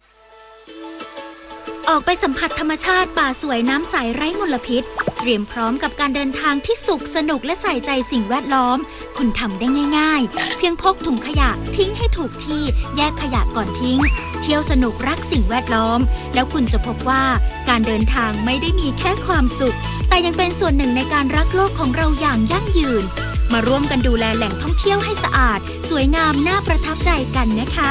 ออกไปสัมผัสธรรมชาติป่าสวยน้ำใสไร้มลพิษเตรียมพร้อมกับการเดินทางที่สุขสนุกและใส่ใจสิ่งแวดล้อมคุณทำได้ง่ายๆเพียงพกถุงขยะทิ้งให้ถูกที่แยกขยะก่อนทิ้งเที่ยวสนุกรักสิ่งแวดล้อมแล้วคุณจะพบว่าการเดินทางไม่ได้มีแค่ความสุขแต่ยังเป็นส่วนหนึ่งในการรักโลกของเราอย่างยั่งยืนมาร่วมกันดูแลแหล่งท่องเที่ยวให้สะอาดสวยงามน่าประทับใจกันนะคะ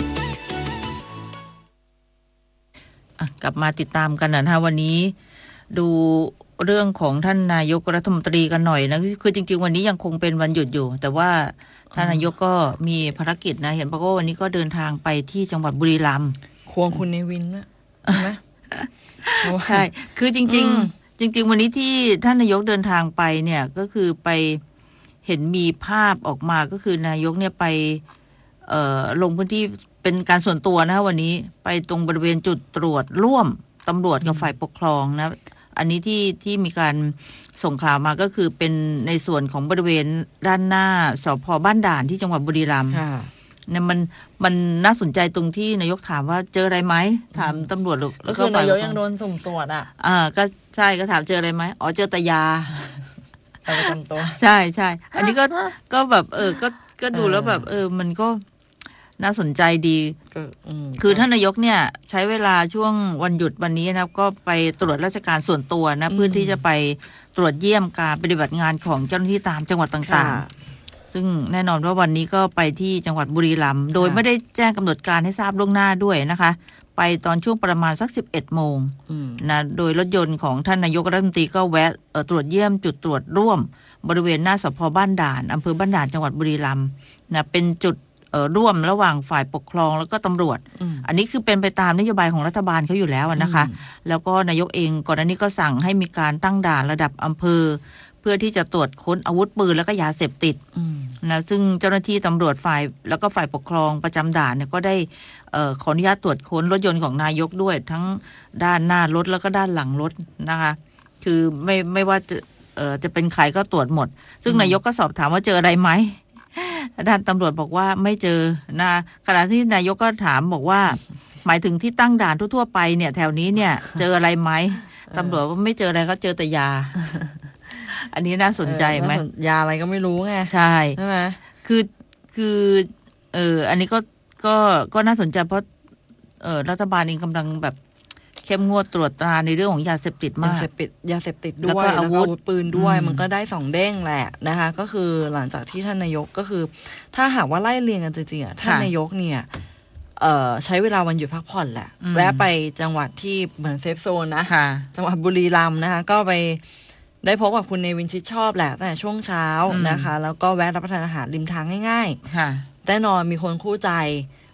กลับมาติดตามกันนะคะวันนี้ดูเรื่องของท่านนายกรัฐมนตรีกันหน่อยนะคือจริงๆวันนี้ยังคงเป็นวันหยุดอยู่แต่ว่าท่านนายกก็มีภารกิจนะเห็นบอกว่าวันนี้ก็เดินทางไปที่จังหวัดบุรีรัมย์ควงคุณเนวินนะใช่ไหมใช่คือจริงๆจริงๆวันนี้ที่ท่านนายกเดินทางไปเนี่ยก็คือไปเห็นมีภาพออกมาก็คือนายกเนี่ยไปเอ่อลงพื้นที่เป็นการส่วนตัวนะวันนี้ไปตรงบริเวณจุดตรวจร่วมตำรวจกับฝ่ายปกครองนะอันนี้ที่ที่มีการส่งข่าวมาก็คือเป็นในส่วนของบริเวณด้านหน้าสภ.บ้านด่านที่จังหวัดบุรีรัมย์เนี่ยมันมันน่าสนใจตรงที่นายกถามว่าเจออะไรไหมถามตำรวจแล้วก็นายกยังโดนสุ่มตรวจอ่ะอ่าก็ใช่ก็ถามเจออะไรไหมอ๋อเจอแต่ยาเอาไปทำตัวใช่ใช่อันนี้ก็ก็แบบเออก็ก็ดูแล้วแบบเออมันก็น่าสนใจดีคือท่านนายกเนี่ยใช้เวลาช่วงวันหยุดวันนี้นะครับก็ไปตรวจราชการส่วนตัวนะเพื่อที่จะไปตรวจเยี่ยมการปฏิบัติงานของเจ้าหน้าที่ตามจังหวัดต่างๆซึ่งแน่นอนว่าวันนี้ก็ไปที่จังหวัดบุรีรัมย์โดยไม่ได้แจ้งกำหนดการให้ทราบล่วงหน้าด้วยนะคะไปตอนช่วงประมาณสักสิบเอ็ดโมงนะโดยรถยนต์ของท่านนายกรัฐมนตรีก็แวะตรวจเยี่ยมจุดตรวจร่วมบริเวณหน้าสภ.บ้านด่านอำเภอบ้านด่านจังหวัดบุรีรัมย์นะเป็นจุดร่วมระหว่างฝ่ายปกครองแล้วก็ตำรวจ อ, อันนี้คือเป็นไปตามนโยบายของรัฐบาลเขาอยู่แล้วนะคะแล้วก็นายกเองก่อนหน้านี้ก็สั่งให้มีการตั้งด่านระดับอำเภอเพื่อที่จะตรวจค้นอาวุธปืนแล้วก็ยาเสพติดนะซึ่งเจ้าหน้าที่ตำรวจฝ่ายแล้วก็ฝ่ายปกครองประจำด่านเนี่ยก็ได้เอ่อขออนุญาตตรวจค้นรถยนต์ของนายกด้วยทั้งด้านหน้ารถแล้วก็ด้านหลังรถนะคะคือไม่ไม่ว่าจะเอ่อจะเป็นใครก็ตรวจหมดซึ่งนายกก็สอบถามว่าเจออะไรไหมด้านตำรวจบอกว่าไม่เจอนะขณะที่นายกก็ถามบอกว่าหมายถึงที่ตั้งด่านทั่วๆไปเนี่ยแถวนี้เนี่ยเจออะไรไหมตำรวจว่าไม่เจออะไรก็เจอแต่ยาอันนี้น่าสนใจไหมยาอะไรก็ไม่รู้ไงใช่ใช่ไหมคือคือเอออันนี้ก็ก็ก็น่าสนใจเพราะเออรัฐบาลเองกำลังแบบเข้มงวดตรวจตราในเรื่องของยาเสพติดมากยาเสพติดยาเสพติดด้วยแล้วก็อาวุธปืนด้วยมันก็ได้สองเด้งแหละนะคะก็คือหลังจากที่ท่านนายกก็คือถ้าหากว่าไล่เรียงกันจริงๆอ่ะท่านนายกเนี่ยเอ่อใช้เวลาวันหยุดพักผ่อนแหละแวะไปจังหวัดที่เหมือนเซฟโซนนะจังหวัดบุรีรัมย์นะคะก็ไปได้พบกับคุณเนวินชิดชอบแหละตั้งแต่ช่วงเช้านะคะแล้วก็แวะรับประทานอาหารริมทางง่ายๆแน่นอนมีคนคู่ใจ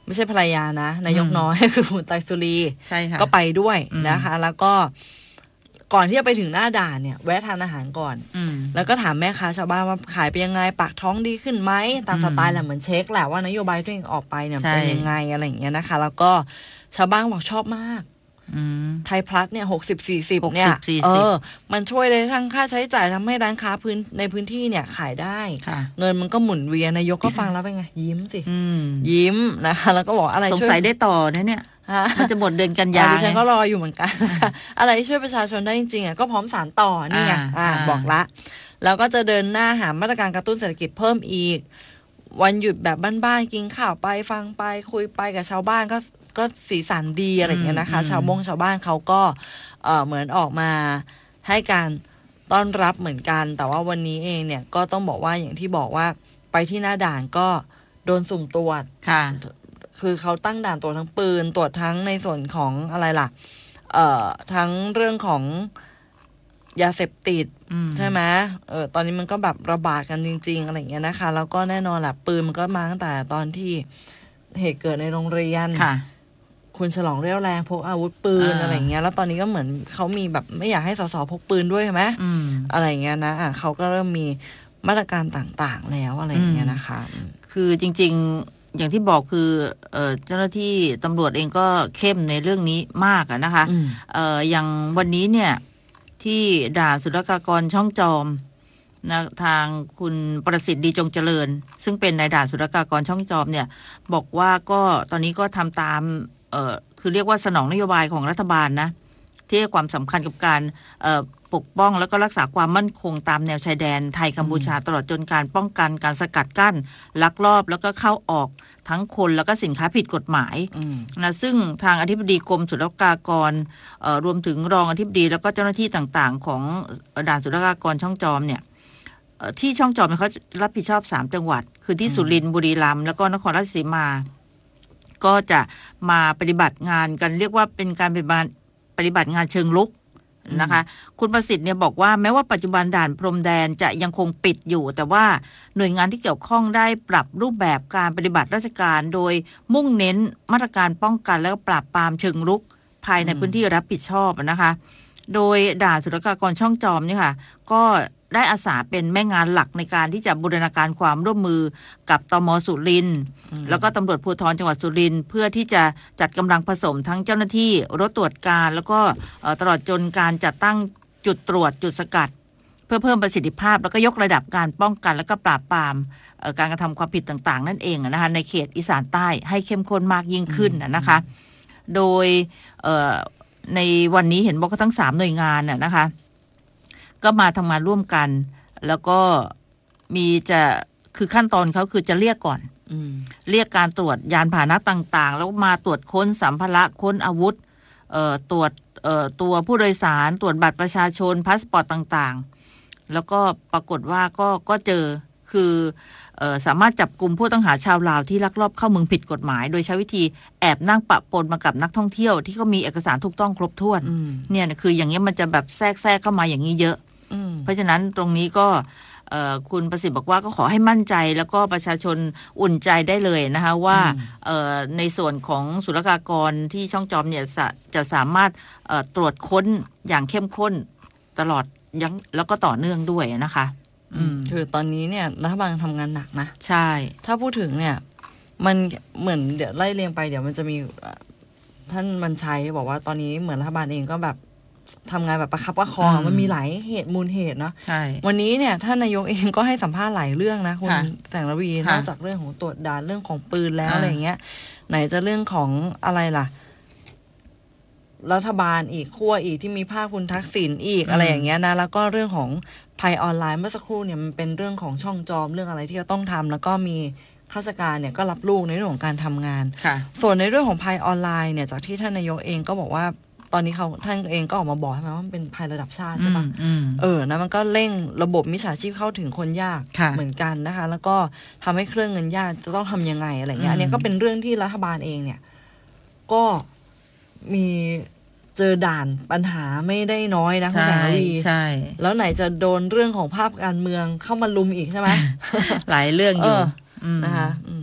ไม่ใช่ภรรยานะนายกน้อยคือคุณไตรสุรีใช่ค่ะก็ไปด้วยนะคะแล้วก็ก่อนที่จะไปถึงหน้าด่านเนี่ยแวะทานอาหารก่อนแล้วก็ถามแม่ค้าชาวบ้านว่าขายไปยังไงปากท้องดีขึ้นไหมตามสไตล์แหละเหมือนเช็คแหละว่านโยบายตัวเองออกไปเนี่ยเป็นยังไงอะไรอย่างเงี้ยนะคะแล้วก็ชาวบ้านบอกชอบมากไทยพลัสเนี่ยหกสิบสี่สิบเนี่ยเออมันช่วยได้ทั้งค่าใช้จ่ายทำให้ร้านค้าพื้นในพื้นที่เนี่ยขายได้เงินมันก็หมุนเวียนนายกก็ฟังแล้วเป็นไงยิ้มสิยิ้มนะคะแล้วก็บอกอะไรสงสัยได้ต่อนะเนี่ยมันจะหมดเดือนกันยาดิฉันก็รออยู่เหมือนกันอะไรที่ช่วยประชาชนได้จริงๆอ่ะก็พร้อมสานต่อนี่ไงบอกละแล้วก็จะเดินหน้าหามาตรการกระตุ้นเศรษฐกิจเพิ่มอีกวันหยุดแบบบ้านๆกินข้าวไปฟังไปคุยไปกับชาวบ้านก็ก็สีสันดีอะไรอย่างเงี้ยนะคะชาวมงชาวบ้านเขาก็เอ่อเหมือนออกมาให้การต้อนรับเหมือนกันแต่ว่าวันนี้เองเนี่ยก็ต้องบอกว่าอย่างที่บอกว่าไปที่หน้าด่านก็โดนสุ่มตรวจค่ะคือเขาตั้งด่านตรวจทั้งปืนตรวจทั้งในส่วนของอะไรล่ะเอ่อทั้งเรื่องของยาเสพติดใช่ไหมเออตอนนี้มันก็แบบระบาดกันจริงๆอะไรอย่างเงี้ยนะคะแล้วก็แน่นอนแหละปืนมันก็มาตั้งแต่ตอนที่เหตุเกิดในโรงเรียนคุณฉลองเรี่ยวแรงพกอาวุธปืน อ, อะไรเงี้ยแล้วตอนนี้ก็เหมือนเขามีแบบไม่อยากให้สสพกปืนด้วยใช่ไหมอะไรเงี้ยนะอ่ะเขาก็เริ่มมีมาตรการต่างๆแล้วอะไรเงี้ยนะคะคือจริงๆอย่างที่บอกคือเอ่อเจ้าหน้าที่ตำรวจเองก็เข้มในเรื่องนี้มากอะนะคะเอ่ออย่างวันนี้เนี่ยที่ด่านศุลกากรช่องจอมนะทางคุณประสิทธิ์ดีจงเจริญซึ่งเป็นนายด่านศุลกากรช่องจอมเนี่ยบอกว่าก็ตอนนี้ก็ทำตามเอ่อคือเรียกว่าสนองนโยบายของรัฐบาลนะที่ให้ความสำคัญกับการเอ่อปกป้องแล้วก็รักษาความมั่นคงตามแนวชายแดนไทยกัมพูชาตลอดจนการป้องกันการสกัดกั้นลักลอบแล้วก็เข้าออกทั้งคนแล้วก็สินค้าผิดกฎหมายนะซึ่งทางอธิบดีกรมศุลกากรรวมถึงรองอธิบดีแล้วก็เจ้าหน้าที่ต่างๆของด่านศุลกากรช่องจอมเนี่ยที่ช่องจอมเขารับผิดชอบสามจังหวัดคือที่สุรินทร์บุรีรัมย์แล้วก็นครราชสีมาก็จะมาปฏิบัติงานกันเรียกว่าเป็นการปฏิบัติปฏิบัติงานเชิงลุกนะคะคุณประสิทธิ์เนี่ยบอกว่าแม้ว่าปัจจุบันด่านพรมแดนจะยังคงปิดอยู่แต่ว่าหน่วยงานที่เกี่ยวข้องได้ปรับรูปแบบการปฏิบัติราชการโดยมุ่งเน้นมาตรการป้องกันและปราบปรามเชิงรุกภายในพื้นที่รับผิดชอบนะคะโดยด่านศุลกากรช่องจอมเนี่ยค่ะก็ได้อาสาเป็นแม่งานหลักในการที่จะบูรณาการความร่วมมือกับตม.สุรินทร์แล้วก็ตำรวจภูธรจังหวัดสุรินทร์เพื่อที่จะจัดกำลังผสมทั้งเจ้าหน้าที่รถตรวจการแล้วก็ตลอดจนการจัดตั้งจุดตรวจจุดสกัดเพื่อเพิ่มประสิทธิภาพแล้วก็ยกระดับการป้องกันและก็ปราบปรามการกระทำความผิดต่างๆนั่นเองนะคะในเขตอีสานใต้ให้เข้มข้นมากยิ่งขึ้นนะคะโดยในวันนี้เห็นบอกว่าทั้งสามหน่วยงานน่ะนะคะก็มาทำงานร่วมกันแล้วก็มีจะคือขั้นตอนเขาคือจะเรียกก่อนเรียกการตรวจยานพาหนะต่างๆแล้วมาตรวจค้นสัมภาระค้นอาวุธเอ่อตรวจเอ่อตัวผู้โดยสารตรวจบัตรประชาชนพาสปอร์ตต่างๆแล้วก็ปรากฏว่าก็ก็เจอคือเอ่อสามารถจับกลุ่มผู้ต้องหาชาวลาวที่ลักลอบเข้าเมืองผิดกฎหมายโดยใช้วิธีแอบนั่งปะปนมากับนักท่องเที่ยวที่เขามีเอกสารถูกต้องครบถ้วนเนี่ยคืออย่างเงี้ยมันจะแบบแทรกแทรกเข้ามาอย่างนี้เยอะเพราะฉะนั้นตรงนี้ก็คุณประสิทธิ์บอกว่าก็ขอให้มั่นใจแล้วก็ประชาชนอุ่นใจได้เลยนะคะว่าในส่วนของศุลกากรที่ช่องจอมเนี่ยจะสามารถตรวจค้นอย่างเข้มข้นตลอดยังแล้วก็ต่อเนื่องด้วยนะคะคือตอนนี้เนี่ยรัฐบาลทำงานหนักนะใช่ถ้าพูดถึงเนี่ยมันเหมือนเดี๋ยวไล่เรียงไปเดี๋ยวมันจะมีท่านบรรชัยบอกว่าตอนนี้เหมือนรัฐบาลเองก็แบบทำงานแบบประคับประคองมันมีหลายเหตุมูลเหตุเนาะวันนี้เนี่ยท่านนายกเองก็ให้สัมภาษณ์หลายเรื่องนะคุณแสงระวีนอกจากเรื่องของตรวจด่านเรื่องของปืนแล้วอะไรอย่างเงี้ยไหนจะเรื่องของอะไรล่ะรัฐบาลอีกขั้วอีกที่มีภาพคุณทักษิณอีกอะไรอย่างเงี้ยนะแล้วก็เรื่องของภัยออนไลน์เมื่อสักครู่เนี่ยมันเป็นเรื่องของช่องจอมเรื่องอะไรที่จะต้องทำแล้วก็มีข้าราชการเนี่ยก็รับลูกในเรื่องของการทำงานส่วนในเรื่องของภัยออนไลน์เนี่ยจากที่ท่านนายกเองก็บอกว่าตอนนี้เขาท่านเองก็ออกมาบอกใช่ไหมว่ามันเป็นภัยระดับชาติใช่ปะเออนะมันก็เร่งระบบมิจฉาชีพเข้าถึงคนยากเหมือนกันนะคะแล้วก็ทำให้เครื่องเงินยากจะต้องทำยังไงอะไรเงี้ยอันนี้ก็เป็นเรื่องที่รัฐบาลเองเนี่ยก็มีเจอด่านปัญหาไม่ได้น้อยนะคุณแสงระวีใช่แล้วไหนจะโดนเรื่องของภาพการเมืองเข้ามาลุมอีกใช่ไหมหลายเรื่องอยู่นะคะ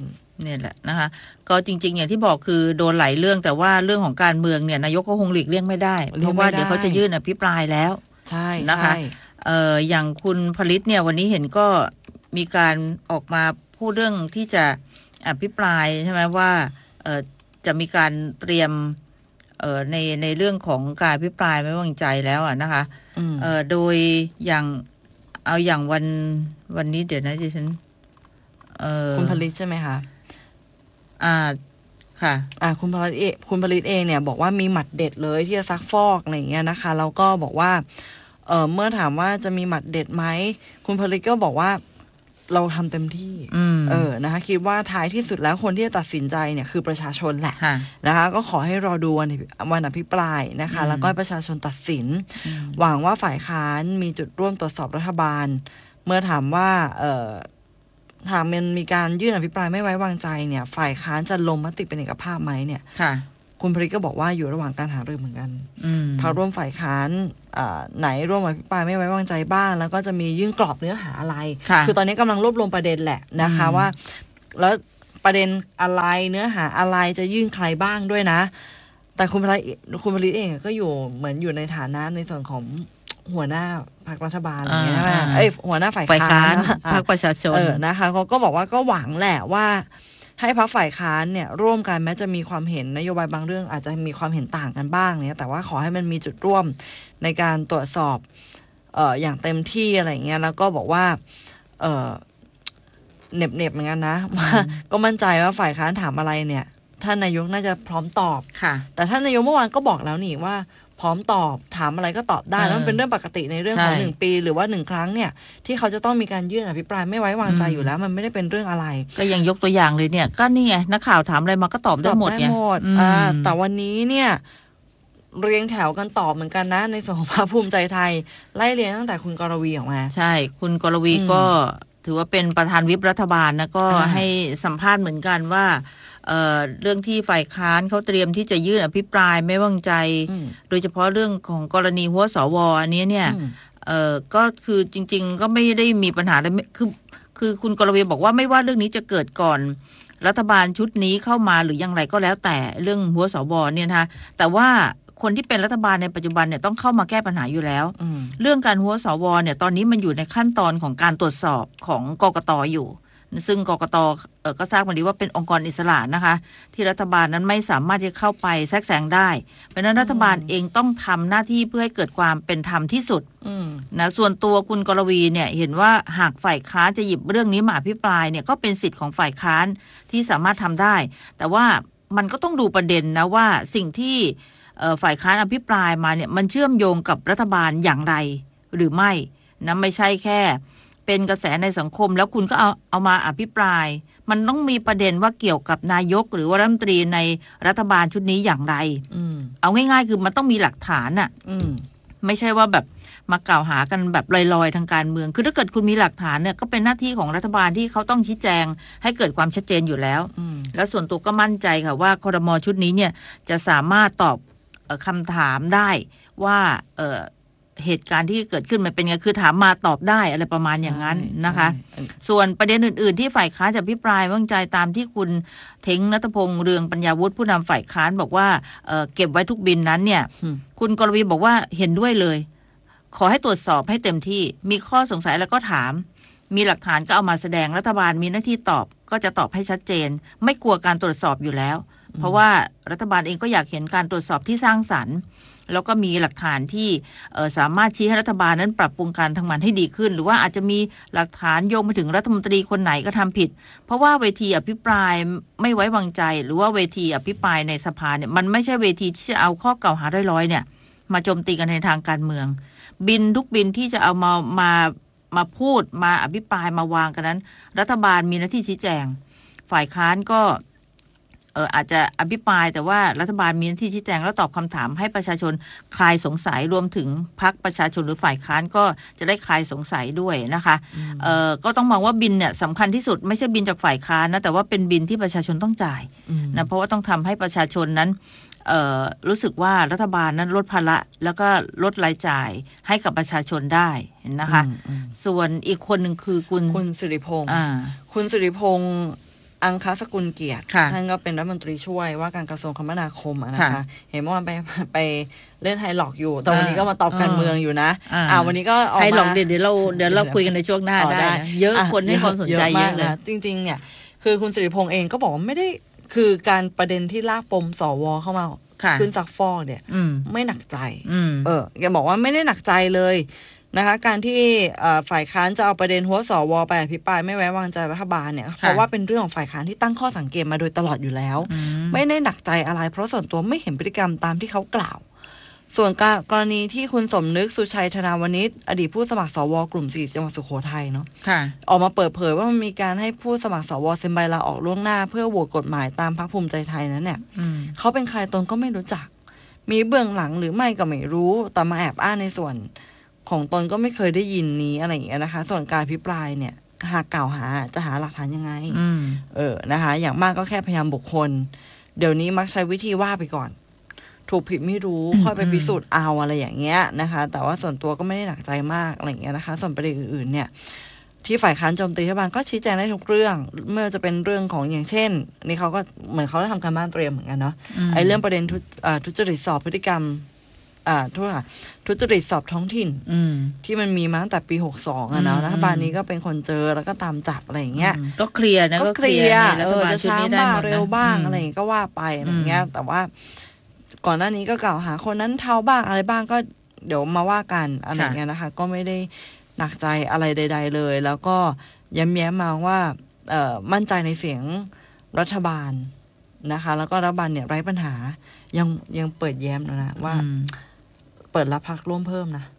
เนี่ยแหละนะคะก็จริงๆอย่างที่บอกคือโดนหลายเรื่องแต่ว่าเรื่องของการเมืองเนี่ยนายกก็คงหลีกเลี่ยงไม่ได้เพราะว่าเดี๋ยวเขาจะยื่นอภิปรายแล้วใช่นะคะเอ่ออย่างคุณผลิตเนี่ยวันนี้เห็นก็มีการออกมาพูดเรื่องที่จะอภิปรายใช่ไหมว่าเอ่อจะมีการเตรียมเอ่อในในเรื่องของการอภิปรายไม่ไว้วางใจแล้วอ่ะนะคะเอ่อโดยอย่างเอาอย่างวันวันนี้เดี๋ยวนะดิฉันเอ่อคุณผลิตใช่ไหมคะอ่าค่ะอ่าคุณผลิตเองคุณผลิตเองเนี่ยบอกว่ามีหมัดเด็ดเลยที่จะซักฟอกอะไรอย่างเงี้ยนะคะแล้วก็บอกว่าเอ่อเมื่อถามว่าจะมีหมัดเด็ดไหมคุณผลิตก็บอกว่าเราทำเต็มที่เออนะคะคิดว่าท้ายที่สุดแล้วคนที่จะตัดสินใจเนี่ยคือประชาชนแหละนะคะก็ขอให้รอดูวันวันอภิปรายนะคะแล้วก็ประชาชนตัดสินหวังว่าฝ่ายค้านมีจุดร่วมตรวจสอบรัฐบาลเมื่อถามว่าเอ่อถามมันมีการยื่นอภิปรายไม่ไว้วางใจเนี่ยฝ่ายค้านจะลงมติเป็นเอกภาพไหมเนี่ยคุณผลิตก็บอกว่าอยู่ระหว่างการหารือเหมือนกันพรรคร่วมฝ่ายค้านไหนร่วมอภิปรายไม่ไว้วางใจบ้างแล้วก็จะมียื่นกรอบเนื้อหาอะไรคือตอนนี้กำลังรวบรวมประเด็นแหละนะคะว่าแล้วประเด็นอะไรเนื้อหาอะไรจะยื่นใครบ้างด้วยนะแต่คุณผลิตคุณผลิตเองก็อยู่เหมือนอยู่ในฐานะในส่วนของหัวหน้าพรรครัฐบาลอะไรเงี้ยใช่ไหมเอ้ยหัวหน้าฝ่ายค้านพรรคประชาชนเออนะคะเขาก็บอกว่าก็หวังแหละว่าให้พรรคฝ่ายค้านเนี่ยร่วมกันแม้จะมีความเห็นนโยบายบางเรื่องอาจจะมีความเห็นต่างกันบ้างเนี่ยแต่ว่าขอให้มันมีจุดร่วมในการตรวจสอบเอ่ออย่างเต็มที่อะไรเงี้ยแล้วก็บอกว่าเออเน็บเน็บเหมือนกันนะก็มั่นใจว่าฝ่ายค้านถามอะไรเนี่ยท่านนายกน่าจะพร้อมตอบค่ะแต่ท่านนายกเมื่อวานก็บอกแล้วนี่ว่าพร้อมตอบถามอะไรก็ตอบได้แล้วมันเป็นเรื่องปกติในเรื่องของหนึ่งปีหรือว่าหนึ่งครั้งเนี่ยที่เขาจะต้องมีการยื่นอภิปรายไม่ไว้วางใจอยู่แล้วมันไม่ได้เป็นเรื่องอะไรก็ยังยกตัวอย่างเลยเนี่ยก็นี่ไงนักข่าวถามอะไรมาก็ตอบได้หมดไงอ่าแต่วันนี้เนี่ยเรียงแถวกันตอบเหมือนกันนะในส่วนของพรรคภูมิใจไทยไล่เรียงตั้งแต่คุณกรวีออกมาใช่คุณกรวีก็ถือว่าเป็นประธานวิปรัฐบาลนะก็ให้สัมภาษณ์เหมือนกันว่าเอ่อเรื่องที่ฝ่ายค้านเขาเตรียมที่จะยื่นอภิปรายไม่ไว้วางใจโดยเฉพาะเรื่องของกรณีหัวสวอันนี้เนี่ยเอ่อก็คือจริงๆก็ไม่ได้มีปัญหาอะไรคือคือคุณกรวีบอกว่าไม่ว่าเรื่องนี้จะเกิดก่อนรัฐบาลชุดนี้เข้ามาหรืออย่างไรก็แล้วแต่เรื่องหัวสวเนี่ยนะคะแต่ว่าคนที่เป็นรัฐบาลในปัจจุบันเนี่ยต้องเข้ามาแก้ปัญหาอยู่แล้วเรื่องการหัวสวเนี่ยตอนนี้มันอยู่ในขั้นตอนของการตรวจสอบของกกต.อยู่ซึ่งกกต.เอ่อก็ทราบมาดีว่าเป็นองค์กรอิสระนะคะที่รัฐบาลนั้นไม่สามารถที่เข้าไปแทรกแซงได้เพราะนั้นรัฐบาลเองต้องทำหน้าที่เพื่อให้เกิดความเป็นธรรมที่สุดนะส่วนตัวคุณกรวีเนี่ยเห็นว่าหากฝ่ายค้านจะหยิบเรื่องนี้มาอภิปรายเนี่ยก็เป็นสิทธิ์ของฝ่ายค้านที่สามารถทำได้แต่ว่ามันก็ต้องดูประเด็นนะว่าสิ่งที่ฝ่ายค้านอภิปรายมาเนี่ยมันเชื่อมโยงกับรัฐบาลอย่างไรหรือไม่นะไม่ใช่แค่เป็นกระแสในสังคมแล้วคุณก็เอาเอามาอภิปรายมันต้องมีประเด็นว่าเกี่ยวกับนายกหรือว่ารัฐมนตรีในรัฐบาลชุดนี้อย่างไรเอาง่ายๆคือมันต้องมีหลักฐานอ่ะไม่ใช่ว่าแบบมากล่าวหากันแบบลอยๆทางการเมืองคือถ้าเกิดคุณมีหลักฐานเนี่ยก็เป็นหน้าที่ของรัฐบาลที่เขาต้องชี้แจงให้เกิดความชัดเจนอยู่แล้วแล้วส่วนตัวก็มั่นใจค่ะว่าครม.ชุดนี้เนี่ยจะสามารถตอบคำถามได้ว่าเอ่อเหตุการณ์ที่เกิดขึ้นมันเป็นไงคือถามมาตอบได้อะไรประมาณอย่างนั้นนะคะส่วนประเด็นอื่นๆที่ฝ่ายค้านจะพิปรายว่างใจตามที่คุณเท้งณัฐพงษ์เรืองปัญญาวุฒิผู้นำฝ่ายค้านบอกว่า เอ่อ เก็บไว้ทุกบินนั้นเนี่ยคุณกรวีบอกว่าเห็นด้วยเลยขอให้ตรวจสอบให้เต็มที่มีข้อสงสัยแล้วก็ถามมีหลักฐานก็เอามาแสดงรัฐบาลมีหน้าที่ตอบก็จะตอบให้ชัดเจนไม่กลัวการตรวจสอบอยู่แล้วเพราะว่ารัฐบาลเองก็อยากเห็นการตรวจสอบที่สร้างสรรค์แล้วก็มีหลักฐานที่สามารถชี้ให้รัฐบาลนั้นปรับปรุงการทำงานให้ดีขึ้นหรือว่าอาจจะมีหลักฐานโยงไปถึงรัฐมนตรีคนไหนก็ทำผิดเพราะว่าเวทีอภิปรายไม่ไว้วางใจหรือว่าเวทีอภิปรายในสภาเนี่ยมันไม่ใช่เวทีที่จะเอาข้อกล่าวหาลอยๆเนี่ยมาโจมตีกันในทางการเมืองบินทุกบินที่จะเอามามามาพูดมาอภิปรายมาวางกันนั้นรัฐบาลมีหน้าที่ชี้แจงฝ่ายค้านก็เอออาจจะอภิปรายแต่ว่ารัฐบาลมีหน้าที่ชี้แจงแล้วตอบคำถามให้ประชาชนคลายสงสัยรวมถึงพรรคประชาชนหรือฝ่ายค้านก็จะได้คลายสงสัยด้วยนะคะเออก็ต้องมองว่าบินเนี่ยสำคัญที่สุดไม่ใช่บินจากฝ่ายค้านนะแต่ว่าเป็นบินที่ประชาชนต้องจ่ายนะเพราะว่าต้องทำให้ประชาชนนั้นเอ่อรู้สึกว่ารัฐบาลนั้นลดภาระแล้วก็ลดรายจ่ายให้กับประชาชนได้นะคะส่วนอีกคนหนึ่งคือคุณคุณสิริพงษ์อ่าคุณสิริพงษ์อังคสกุลเกียรติท่านก็เป็นรัฐมนตรีช่วยว่าการกระทรวงคมนาคมนะคะเห็นเมื่อวานไปไปเล่นไฮล็อกอยู่แต่วันนี้ก็มาตอบการเมืองอยู่นะอ่าวันนี้ก็ออกมาไฮล็อกเดี๋ยวเราเดี๋ยวเราคุยกันในช่วงหน้าได้เยอะคนให้ความสนใจเยอะเลยจริงๆเนี่ยคือคุณสิริพงษ์เองก็บอกว่าไม่ได้คือการประเด็นที่ลากปมสวเข้ามาขึ้นซักฟอกเนี่ยไม่หนักใจเออแกบอกว่าไม่ได้หนักใจเลยนะคะการที่ฝ่ายค้านจะเอาประเด็นหัวสวไปอภิปรายไม่ไว้วางใจรัฐบาลเนี่ยเพราะว่าเป็นเรื่องของฝ่ายค้านที่ตั้งข้อสังเกตมาโดยตลอดอยู่แล้วไม่ได้หนักใจอะไรเพราะส่วนตัวไม่เห็นพฤติกรรมตามที่เขากล่าวส่วนกรณีที่คุณสมนึกสุชัยธนาวณิชอดีตผู้สมัครสวกลุ่มสี่จังหวัดสุโขทัยเนาะออกมาเปิดเผยว่ามันมีการให้ผู้สมัครสวเซ็นใบลาออกล่วงหน้าเพื่อโหวตกฎหมายตามพรรคภูมิใจไทยนั้นเนี่ยเขาเป็นใครตนก็ไม่รู้จักมีเบื้องหลังหรือไม่ก็ไม่รู้แต่มาแอบอ้างในส่วนของตนก็ไม่เคยได้ยินนี้อะไรอย่างเงี้ยนะคะส่วนการอภิปรายเนี่ยหากกล่าวหาจะหาหลักฐานยังไงเออนะคะอย่างมากก็แค่พยานบุคคลเดี๋ยวนี้มักใช้วิธีว่าไปก่อนถูกผิดไม่รู้ค่อยไปพิสูจน์เอาอะไรอย่างเงี้ยนะคะแต่ว่าส่วนตัวก็ไม่ได้หนักใจมากอะไรอย่างเงี้ยนะคะส่วนประเด็นอื่นๆเนี่ยที่ฝ่ายค้านโจมตีรัฐบาลก็ชี้แจงได้ทุกเรื่องเมื่อจะเป็นเรื่องของอย่างเช่นนี่เขาก็เหมือนเขาได้ทำการบ้านเตรียมเหมือนกันเนาะไอ้เรื่องประเด็นทุจริตสอบพฤติกรรมอ่าโทษค่ะทุจริตสอบท้องถิ่นที่มันมีมาตั้งแต่ปีหกสองอ่ะเนาะรัฐบาลนี้ก็เป็นคนเจอแล้วก็ตามจับอะไรอย่างเงี้ยก็เคลียร์นะก็เคลียร์เออจะช้าบ้างเร็วบ้างอะไรอย่างเงี้ยก็ว่าไปอะไรอย่างเงี้ยแต่ว่าก่อนหน้านี้ก็กล่าวหาคนนั้นเท่าบ้างอะไรบ้างก็เดี๋ยวมาว่ากันอะไรอย่างเงี้ยนะคะก็ไม่ได้หนักใจอะไรใดๆเลยแล้วก็ย้ำแย้มมาว่าเอ่อมั่นใจในเสียงรัฐบาลนะคะแล้วก็รัฐบาลเนี่ยไร้ปัญหายังยังเปิดแย้มนะว่าเปิดรับพรรคร่วมเพิ่มนะ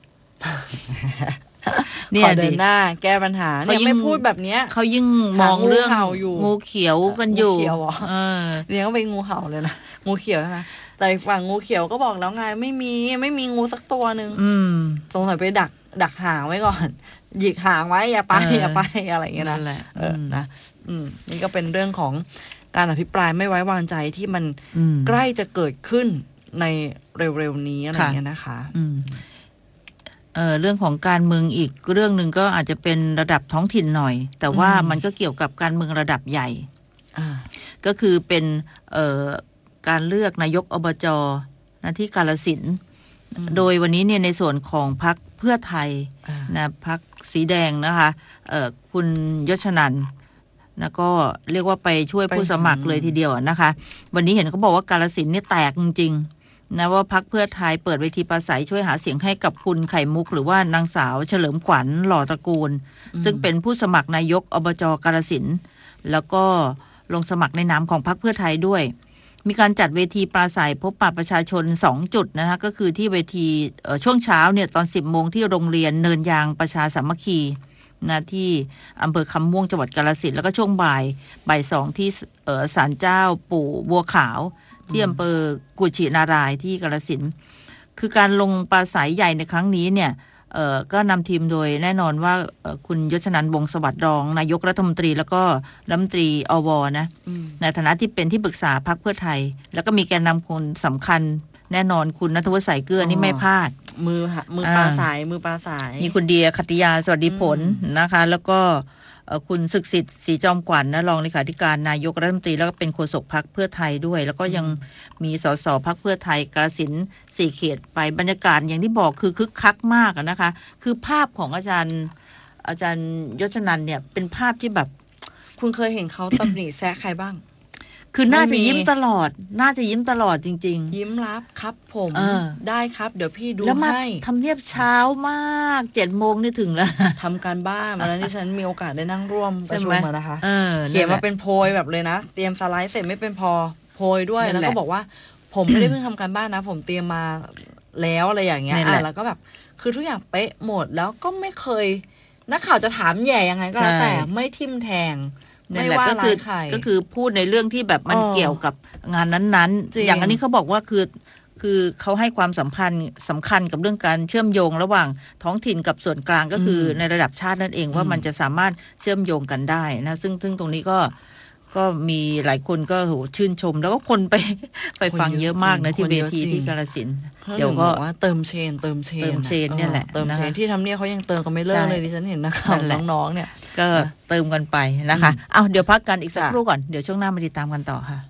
เนี่ยเดินหน้าแก้ปัญหาเนี่ยไม่พูดแบบเนี้ยเขายิ่งมองเรื่องงูเขียวกันอยู่เออเนี่ยก็เป็นงูเห่าเลยนะงูเขียวนะคะแต่ฝั่งงูเขียวก็บอกแล้วไงไม่มีไม่มีงูสักตัวนึงสงสัยไปดักดักหางไว้ก่อนหยิกหางไว้อย่าไปอย่าไปอะไรอย่างเงี้ยนะเออนะอืมนี่ก็เป็นเรื่องของการอภิปรายไม่ไว้วางใจที่มันใกล้จะเกิดขึ้นในเร็วๆนี้อะไรอย่างเงี้ยนะคะเอ่อเรื่องของการเมืองอีกเรื่องหนึ่งก็อาจจะเป็นระดับท้องถิ่นหน่อยแต่ว่ามันก็เกี่ยวกับการเมืองระดับใหญ่ก็คือเป็นเอ่อการเลือกนายกอบจ.ณที่กาฬสินธุ์โดยวันนี้เนี่ยในส่วนของพรรคเพื่อไทยนะพรรคสีแดงนะคะเอ่อคุณยศนันท์แล้วก็เรียกว่าไปช่วยผู้สมัครเลยทีเดียวนะคะวันนี้เห็นเขาบอกว่ากาฬสินธุ์นี่แตกจริงๆนะว่าพรรคเพื่อไทยเปิดเวทีปราศัยช่วยหาเสียงให้กับคุณไข่มุกหรือว่านางสาวเฉลิมขวัญหล่อตระกูลซึ่งเป็นผู้สมัครนายกอบจ.กาฬสินธุ์แล้วก็ลงสมัครในนามของพรรคเพื่อไทยด้วยมีการจัดเวทีปราศัยพบปะประชาชนสองจุดนะคะก็คือที่เวทีช่วงเช้าเนี่ยตอนสิบโมงที่โรงเรียนเนินยางประชาสามัคคีนะที่อำเภอคำม่วงจังหวัดกาฬสินธุ์แล้วก็ช่วงบ่ายบ่ายสองที่ศาลเจ้าปู่บัวขาวที่อำเภอกุชินารายที่กาฬสินธุ์คือการลงปราศัยใหญ่ในครั้งนี้เนี่ยก็นำทีมโดยแน่นอนว่าคุณยศนันท์วงศ์สวัสดิ์รองนายกรัฐมนตรีแล้วก็รัฐมนตรีอวนะในฐานะที่เป็นที่ปรึกษาพรรคเพื่อไทยแล้วก็มีแกนนำคนสำคัญแน่นอนคุณณัฐวุฒิสายเกลือนี่ไม่พลาดมือมือปลาสายมือปลาสายมีคุณเดียขัตติยาสวัสดิผลนะคะแล้วก็คุณศึกสิทธิ์ศรีจอมขวัญ นะรองเลขาธิการนายกรัฐมนตรีแล้วก็เป็นโฆษกพรรคเพื่อไทยด้วยแล้วก็ยังมีสสพรรคเพื่อไทยกาฬสินธุ์สี่เขตไปบรรยากาศอย่างที่บอกคือคึกคักมากนะคะคือภาพของอาจารย์อาจารย์ยศนันท์เนี่ยเป็นภาพที่แบบคุณเคยเห็นเขาตำหนิแซะใครบ้างคือน่าจะยิ้มตลอดน่าจะยิ้มตลอดจริงๆยิ้มรับครับผมได้ครับเดี๋ยวพี่ดูให้แล้วมาทำเนียบเช้ามากเจ็ดโมงนี่ถึงแล้วทำการบ้านมาแล้วที่ฉันมีโอกาสได้นั่งร่วมประชุมมานะคะเขียนมาเป็นโพยแบบเลยนะเตรียมสไลด์เสร็จไม่เป็นพอโพยด้วยแล้วก็บอกว่าผมไม่ได้เพิ่งทำการบ้านนะผมเตรียมมาแล้วอะไรอย่างเงี้ยแล้วก็แบบคือทุกอย่างเป๊ะหมดแล้วก็ไม่เคยนักข่าวจะถามแย่ยังไงก็แล้วแต่ไม่ทิ่มแทงไม่ว่าก็คือก็คือพูดในเรื่องที่แบบมันเกี่ยวกับงานนั้นๆอย่างอันนี้เขาบอกว่าคือคือเขาให้ความสัมพันธ์สำคัญกับเรื่องการเชื่อมโยงระหว่างท้องถิ่นกับส่วนกลางก็คือในระดับชาตินั่นเองว่ามันจะสามารถเชื่อมโยงกันได้นะซึ่งซึ่งตรงนี้ก็ก็มีหลายคนก็โหชื่นชมแล้วก็คนไปไปฟังเยอะมากนะที่เวทีที่กาฬสินธุ์เดี๋ยวก็ว่าเติมเชนเติมเชนเติมเชนเนี่ยแหละเติมเชนที่ทำเนี่ยเขายังเติมกันไม่เลิกเลยดิฉันเห็นนะคะน้องๆเนี่ยก็เติมกันไปนะคะเอาเดี๋ยวพักกันอีกสักครู่ก่อนเดี๋ยวช่วงหน้ามาติดตามกันต่อค่ะ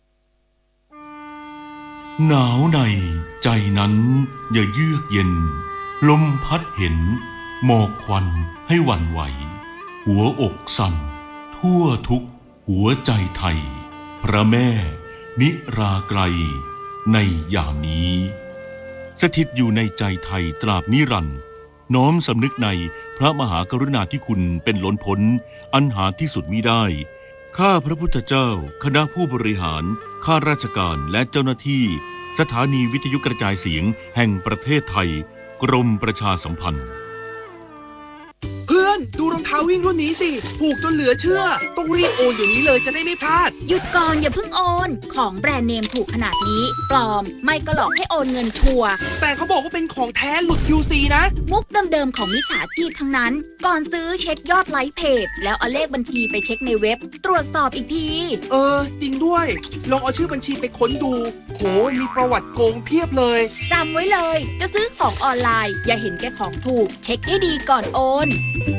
หนาวในใจนั้นอย่าเยือกเย็นลมพัดเห็นหมอกควันให้หวั่นไหวหัวอกสั่นทั่วทุกหัวใจไทยพระแม่นิราไกลในยามนี้สถิตอยู่ในใจไทยตราบนิรันดร์น้อมสำนึกในพระมหากรุณาธิคุณเป็นล้นพ้นอันหาที่สุดมิได้ข้าพระพุทธเจ้าคณะผู้บริหารข้าราชการและเจ้าหน้าที่สถานีวิทยุกระจายเสียงแห่งประเทศไทยกรมประชาสัมพันธ์เพื่อนดูรองเท้าวิ่งรุ่นนี้สิถูกจนเหลือเชื่อต้องรีบโอนเดี๋ยวนี้เลยจะได้ไม่พลาดหยุดก่อนอย่าเพิ่งโอนของแบรนด์เนมถูกขนาดนี้ปลอมไม่ก็หลอกให้โอนเงินชัวร์แต่เขาบอกว่าเป็นของแท้หลุด ยู ซี นะมุกเดิมๆของมิจฉาชีพทั้งนั้นก่อนซื้อเช็คยอดไลค์เพจแล้วเอาเลขบัญชีไปเช็คในเว็บตรวจสอบอีกทีเออจริงด้วยลองเอาชื่อบัญชีไปค้นดูโหมีประวัติโกงเพียบเลยจำไว้เลยจะซื้อของออนไลน์อย่าเห็นแก่ของถูกเช็คให้ดีก่อนโอน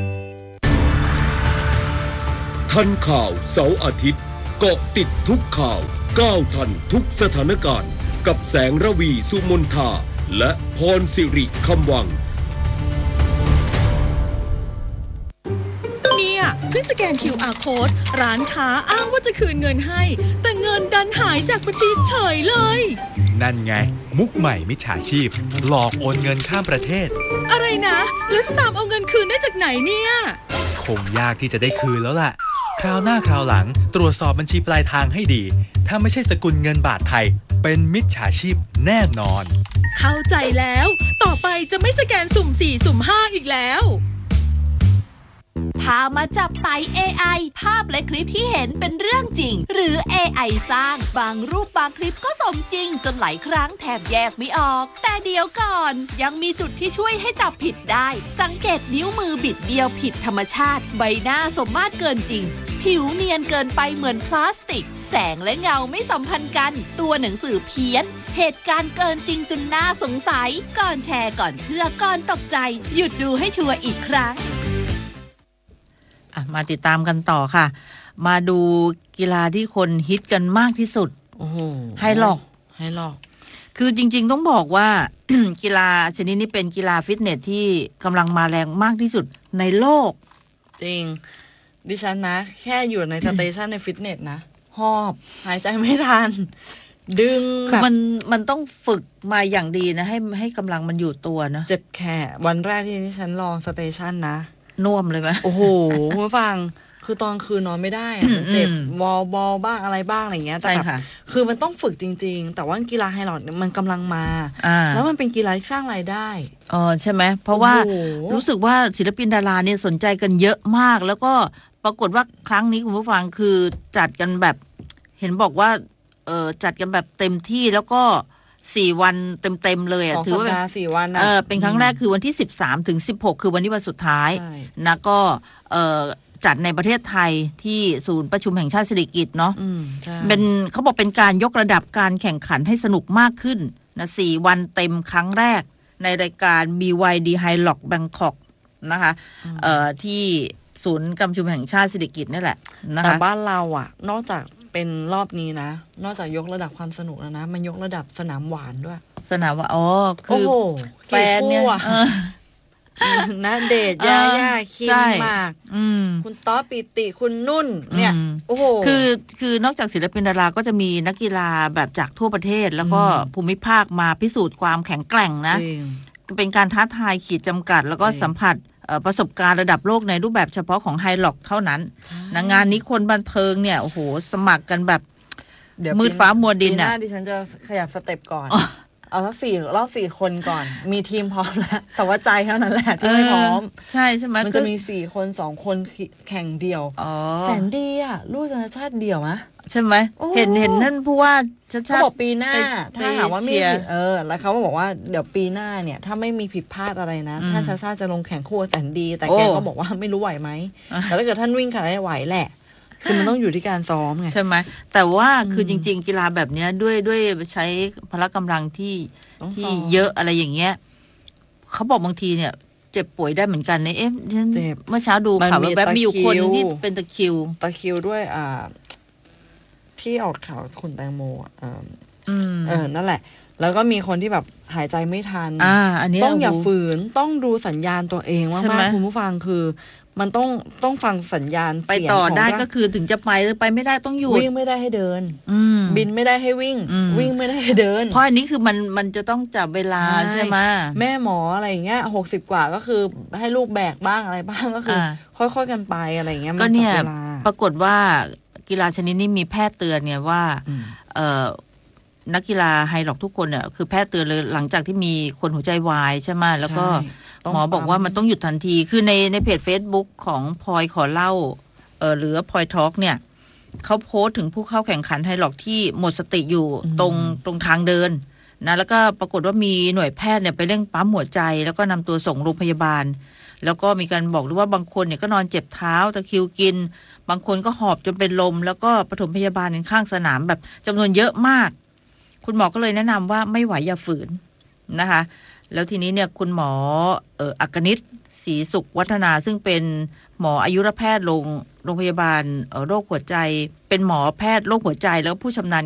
ทันข่าวเสาร์อาทิตย์เกาะติดทุกข่าวก้าวทันทุกสถานการณ์กับแสงระวีสุมนทาและพรสิริคำวังเนี่ยเพิ่งสแกน คิว อาร์ Code ร้านค้าอ้างว่าจะคืนเงินให้แต่เงินดันหายจากบัญชีเฉยเลยนั่นไงมุกใหม่มิจฉาชีพหลอกโอนเงินข้ามประเทศอะไรนะแล้วจะตามเอาเงินคืนได้จากไหนเนี่ยคงยากที่จะได้คืนแล้วล่ะคราวหน้าคราวหลังตรวจสอบบัญชีปลายทางให้ดีถ้าไม่ใช่สกุลเงินบาทไทยเป็นมิจฉาชีพแน่นอนเข้าใจแล้วต่อไปจะไม่สแกนสุ่มสี่สุ่มห้าอีกแล้วพามาจับไต่ เอ ไอ ภาพและคลิปที่เห็นเป็นเรื่องจริงหรือ เอ ไอ สร้างบางรูปบางคลิปก็สมจริงจนหลายครั้งแทบแยกไม่ออกแต่เดี๋ยวก่อนยังมีจุดที่ช่วยให้จับผิดได้สังเกตนิ้วมือบิดเบี้ยวผิดธรรมชาติใบหน้าสมมาตรเกินจริงผิวเนียนเกินไปเหมือนพลาสติกแสงและเงาไม่สัมพันธ์กันตัวหนังสือเพี้ยนเหตุการณ์เกินจริงจนน่าสงสัยก่อนแชร์ก่อนเชื่อก่อนตกใจหยุดดูให้ชัวร์อีกครั้งมาติดตามกันต่อค่ะมาดูกีฬาที่คนฮิตกันมากที่สุดไฮล็อกไฮล็อกคือจริงๆต้องบอกว่า กีฬาชนิดนี้เป็นกีฬาฟิตเนสที่กำลังมาแรงมากที่สุดในโลกจริงดิฉันนะแค่อยู่ในสเตชันในฟิตเนสนะหอบหายใจไม่ทันดึงคือมันมันต้องฝึกมาอย่างดีนะให้ให้กำลังมันอยู่ตัวนะเจ็บแขนวันแรกที่ดิฉันลองสเตชันนะน่วมเลยไหมโอ้โหคุณฟังคือตอนคืนนอนไม่ได้เจ็บบอลบอลบ้างอะไรบ้างอะไรเงี้ยแต่แบบคือมันต้องฝึกจริงๆแต่ว่ากีฬาไฮล็อกมันกำลังมาแล้วมันเป็นกีฬาที่สร้างรายได้อ๋อใช่ไหมเพราะว่ารู้สึกว่าศิลปินดาราเนี่ยสนใจกันเยอะมากแล้วก็ปรากฏว่าครั้งนี้คุณผู้ฟังคือจัดกันแบบเห็นบอกว่าเออจัดกันแบบเต็มที่แล้วก็สี่วันเต็มๆเลยอ่ะถือว่าเป็นสี่วันเออเป็นครั้งแรกคือวันที่สิบสามถึงสิบหกคือวันนี้วันสุดท้ายนะก็เออจัดในประเทศไทยที่ศูนย์ประชุมแห่งชาติสิริกิติ์เนาะเป็นเขาบอกเป็นการยกระดับการแข่งขันให้สนุกมากขึ้นนะสี่วันเต็มครั้งแรกในรายการ บี วาย ดี Hillock Bangkok นะคะเอ่อที่ศูนย์การประชุมแห่งชาติสิริกิติ์นี่แหละนะคะแต่บ้านเราอ่ะนอกจากเป็นรอบนี้นะนอกจากยกระดับความสนุกแล้วนะมันยกระดับสนามหวานด้วยสนามว่าอ๋อคือแฟนเนี่ยนะเดชย่าย่าคิมมากคุณต๊อปปิติคุณนุ่นเนี่ยโอ้โหคือคือนอกจากศิลปินดาราก็จะมีนักกีฬาแบบจากทั่วประเทศแล้วก็ภูมิภาคมาพิสูจน์ความแข็งแกร่งนะเป็นการท้าทายขีดจำกัดแล้วก็สัมผัสประสบการณ์ระดับโลกในรูปแบบเฉพาะของไฮล็อกเท่านั้นนะงานนี้คนบันเทิงเนี่ยโอ้โหสมัครกันแบบมืดฟ้ามัวดินอ่ะดิฉันจะขยับสเต็ปก่อนเอาสักสี่รอบสี่คนก่อนมีทีมพร้อมแล้วแต่ว่าใจเท่านั้นแหละที่ไม่พร้อมใช่ใช่ไหมมันจะมีสี่คนสองคนแข่งเดี่ยวแสนดีอ่ะลูกชาติเดี่ยวมะใช่ไหมเห็นเห็นนั่นผู้ว่าชาติเขาบอกปีหน้าถ้าหากว่าไม่ผิดเออแล้วเขาบอกว่าเดี๋ยวปีหน้าเนี่ยถ้าไม่มีผิดพลาดอะไรนะท่านชาติชาติจะลงแข่งคู่แสนดีแต่แกก็บอกว่าไม่รู้ไหวไหมแต่ถ้าเกิดท่านวิ่งขนาดไหวแหละคือมันต้องอยู่ที่การซ้อมไงใช่ไหมแต่ว่าคือจริงๆกีฬาแบบนี้ด้วยด้วยใช้พละกำลังที่ที่เยอะอะไรอย่างเงี้ยเขาบอกบางทีเนี่ยเจ็บป่วยได้เหมือนกันในเอ๊ะเจ็บเมื่อเช้าดูข่าวแบบมีอยู่คนที่เป็นตะคริวตะคริวด้วยอ่าที่ออกข่าวคุณแตงโมอ่าเออนั่นแหละแล้วก็มีคนที่แบบหายใจไม่ทันอ่าอันนี้ต้องอย่าฝืนต้องดูสัญญาณตัวเองว่าใช่ไหมมากคุณผู้ฟังคือมันต้องต้องฟังสัญญาณไปต่อได้ก็คือถึงจะไปหรือไปไม่ได้ต้องหยุดวิ่งไม่ได้ให้เดินบินไม่ได้ให้วิ่งวิ่งไม่ได้ให้เดินเพราะอันนี้คือมันมันจะต้องจับเวลาใช่ไหมแม่หมออะไรอย่างเงี้ยหกสิบกว่าก็คือให้ลูกแบกบ้างอะไรบ้างก็คือค่อยๆกันไปอะไรอย่างเงี้ยก็เนี่ยปรากฏว่ากีฬาชนิดนี้มีแพทย์เตือนเนี่ยว่าเออนักกีฬาไฮร็อกทุกคนเนี่ยคือแพทย์เตือนเลยหลังจากที่มีคนหัวใจวายใช่ไหมแล้วก็หมอบอกว่ามันต้องหยุดทันทีคือในในเพจ Facebook ของพลอยขอเล่าเออหรือพลอยทอล์กเนี่ยเขาโพสต์ถึงผู้เข้าแข่งขันไฮร็อกที่หมดสติอยู่ตรงตรงทางเดินนะแล้วก็ปรากฏว่ามีหน่วยแพทย์เนี่ยไปเร่งปั๊มหัวใจแล้วก็นำตัวส่งโรงพยาบาลแล้วก็มีการบอกด้วยว่าบางคนเนี่ยก็นอนเจ็บเท้าตะคริวกินบางคนก็หอบจนเป็นลมแล้วก็ปฐมพยาบาลข้างสนามแบบจำนวนเยอะมากคุณหมอก็เลยแนะนำว่าไม่ไหวอย่าฝืนนะคะแล้วทีนี้เนี่ยคุณหมอเอ่ออักนิษฐ์ศรีสุขวัฒนาซึ่งเป็นหมออายุรแพทย์โรงโรงพยาบาลโรคหัวใจเป็นหมอแพทย์โรคหัวใจแล้วผู้ชำนาญ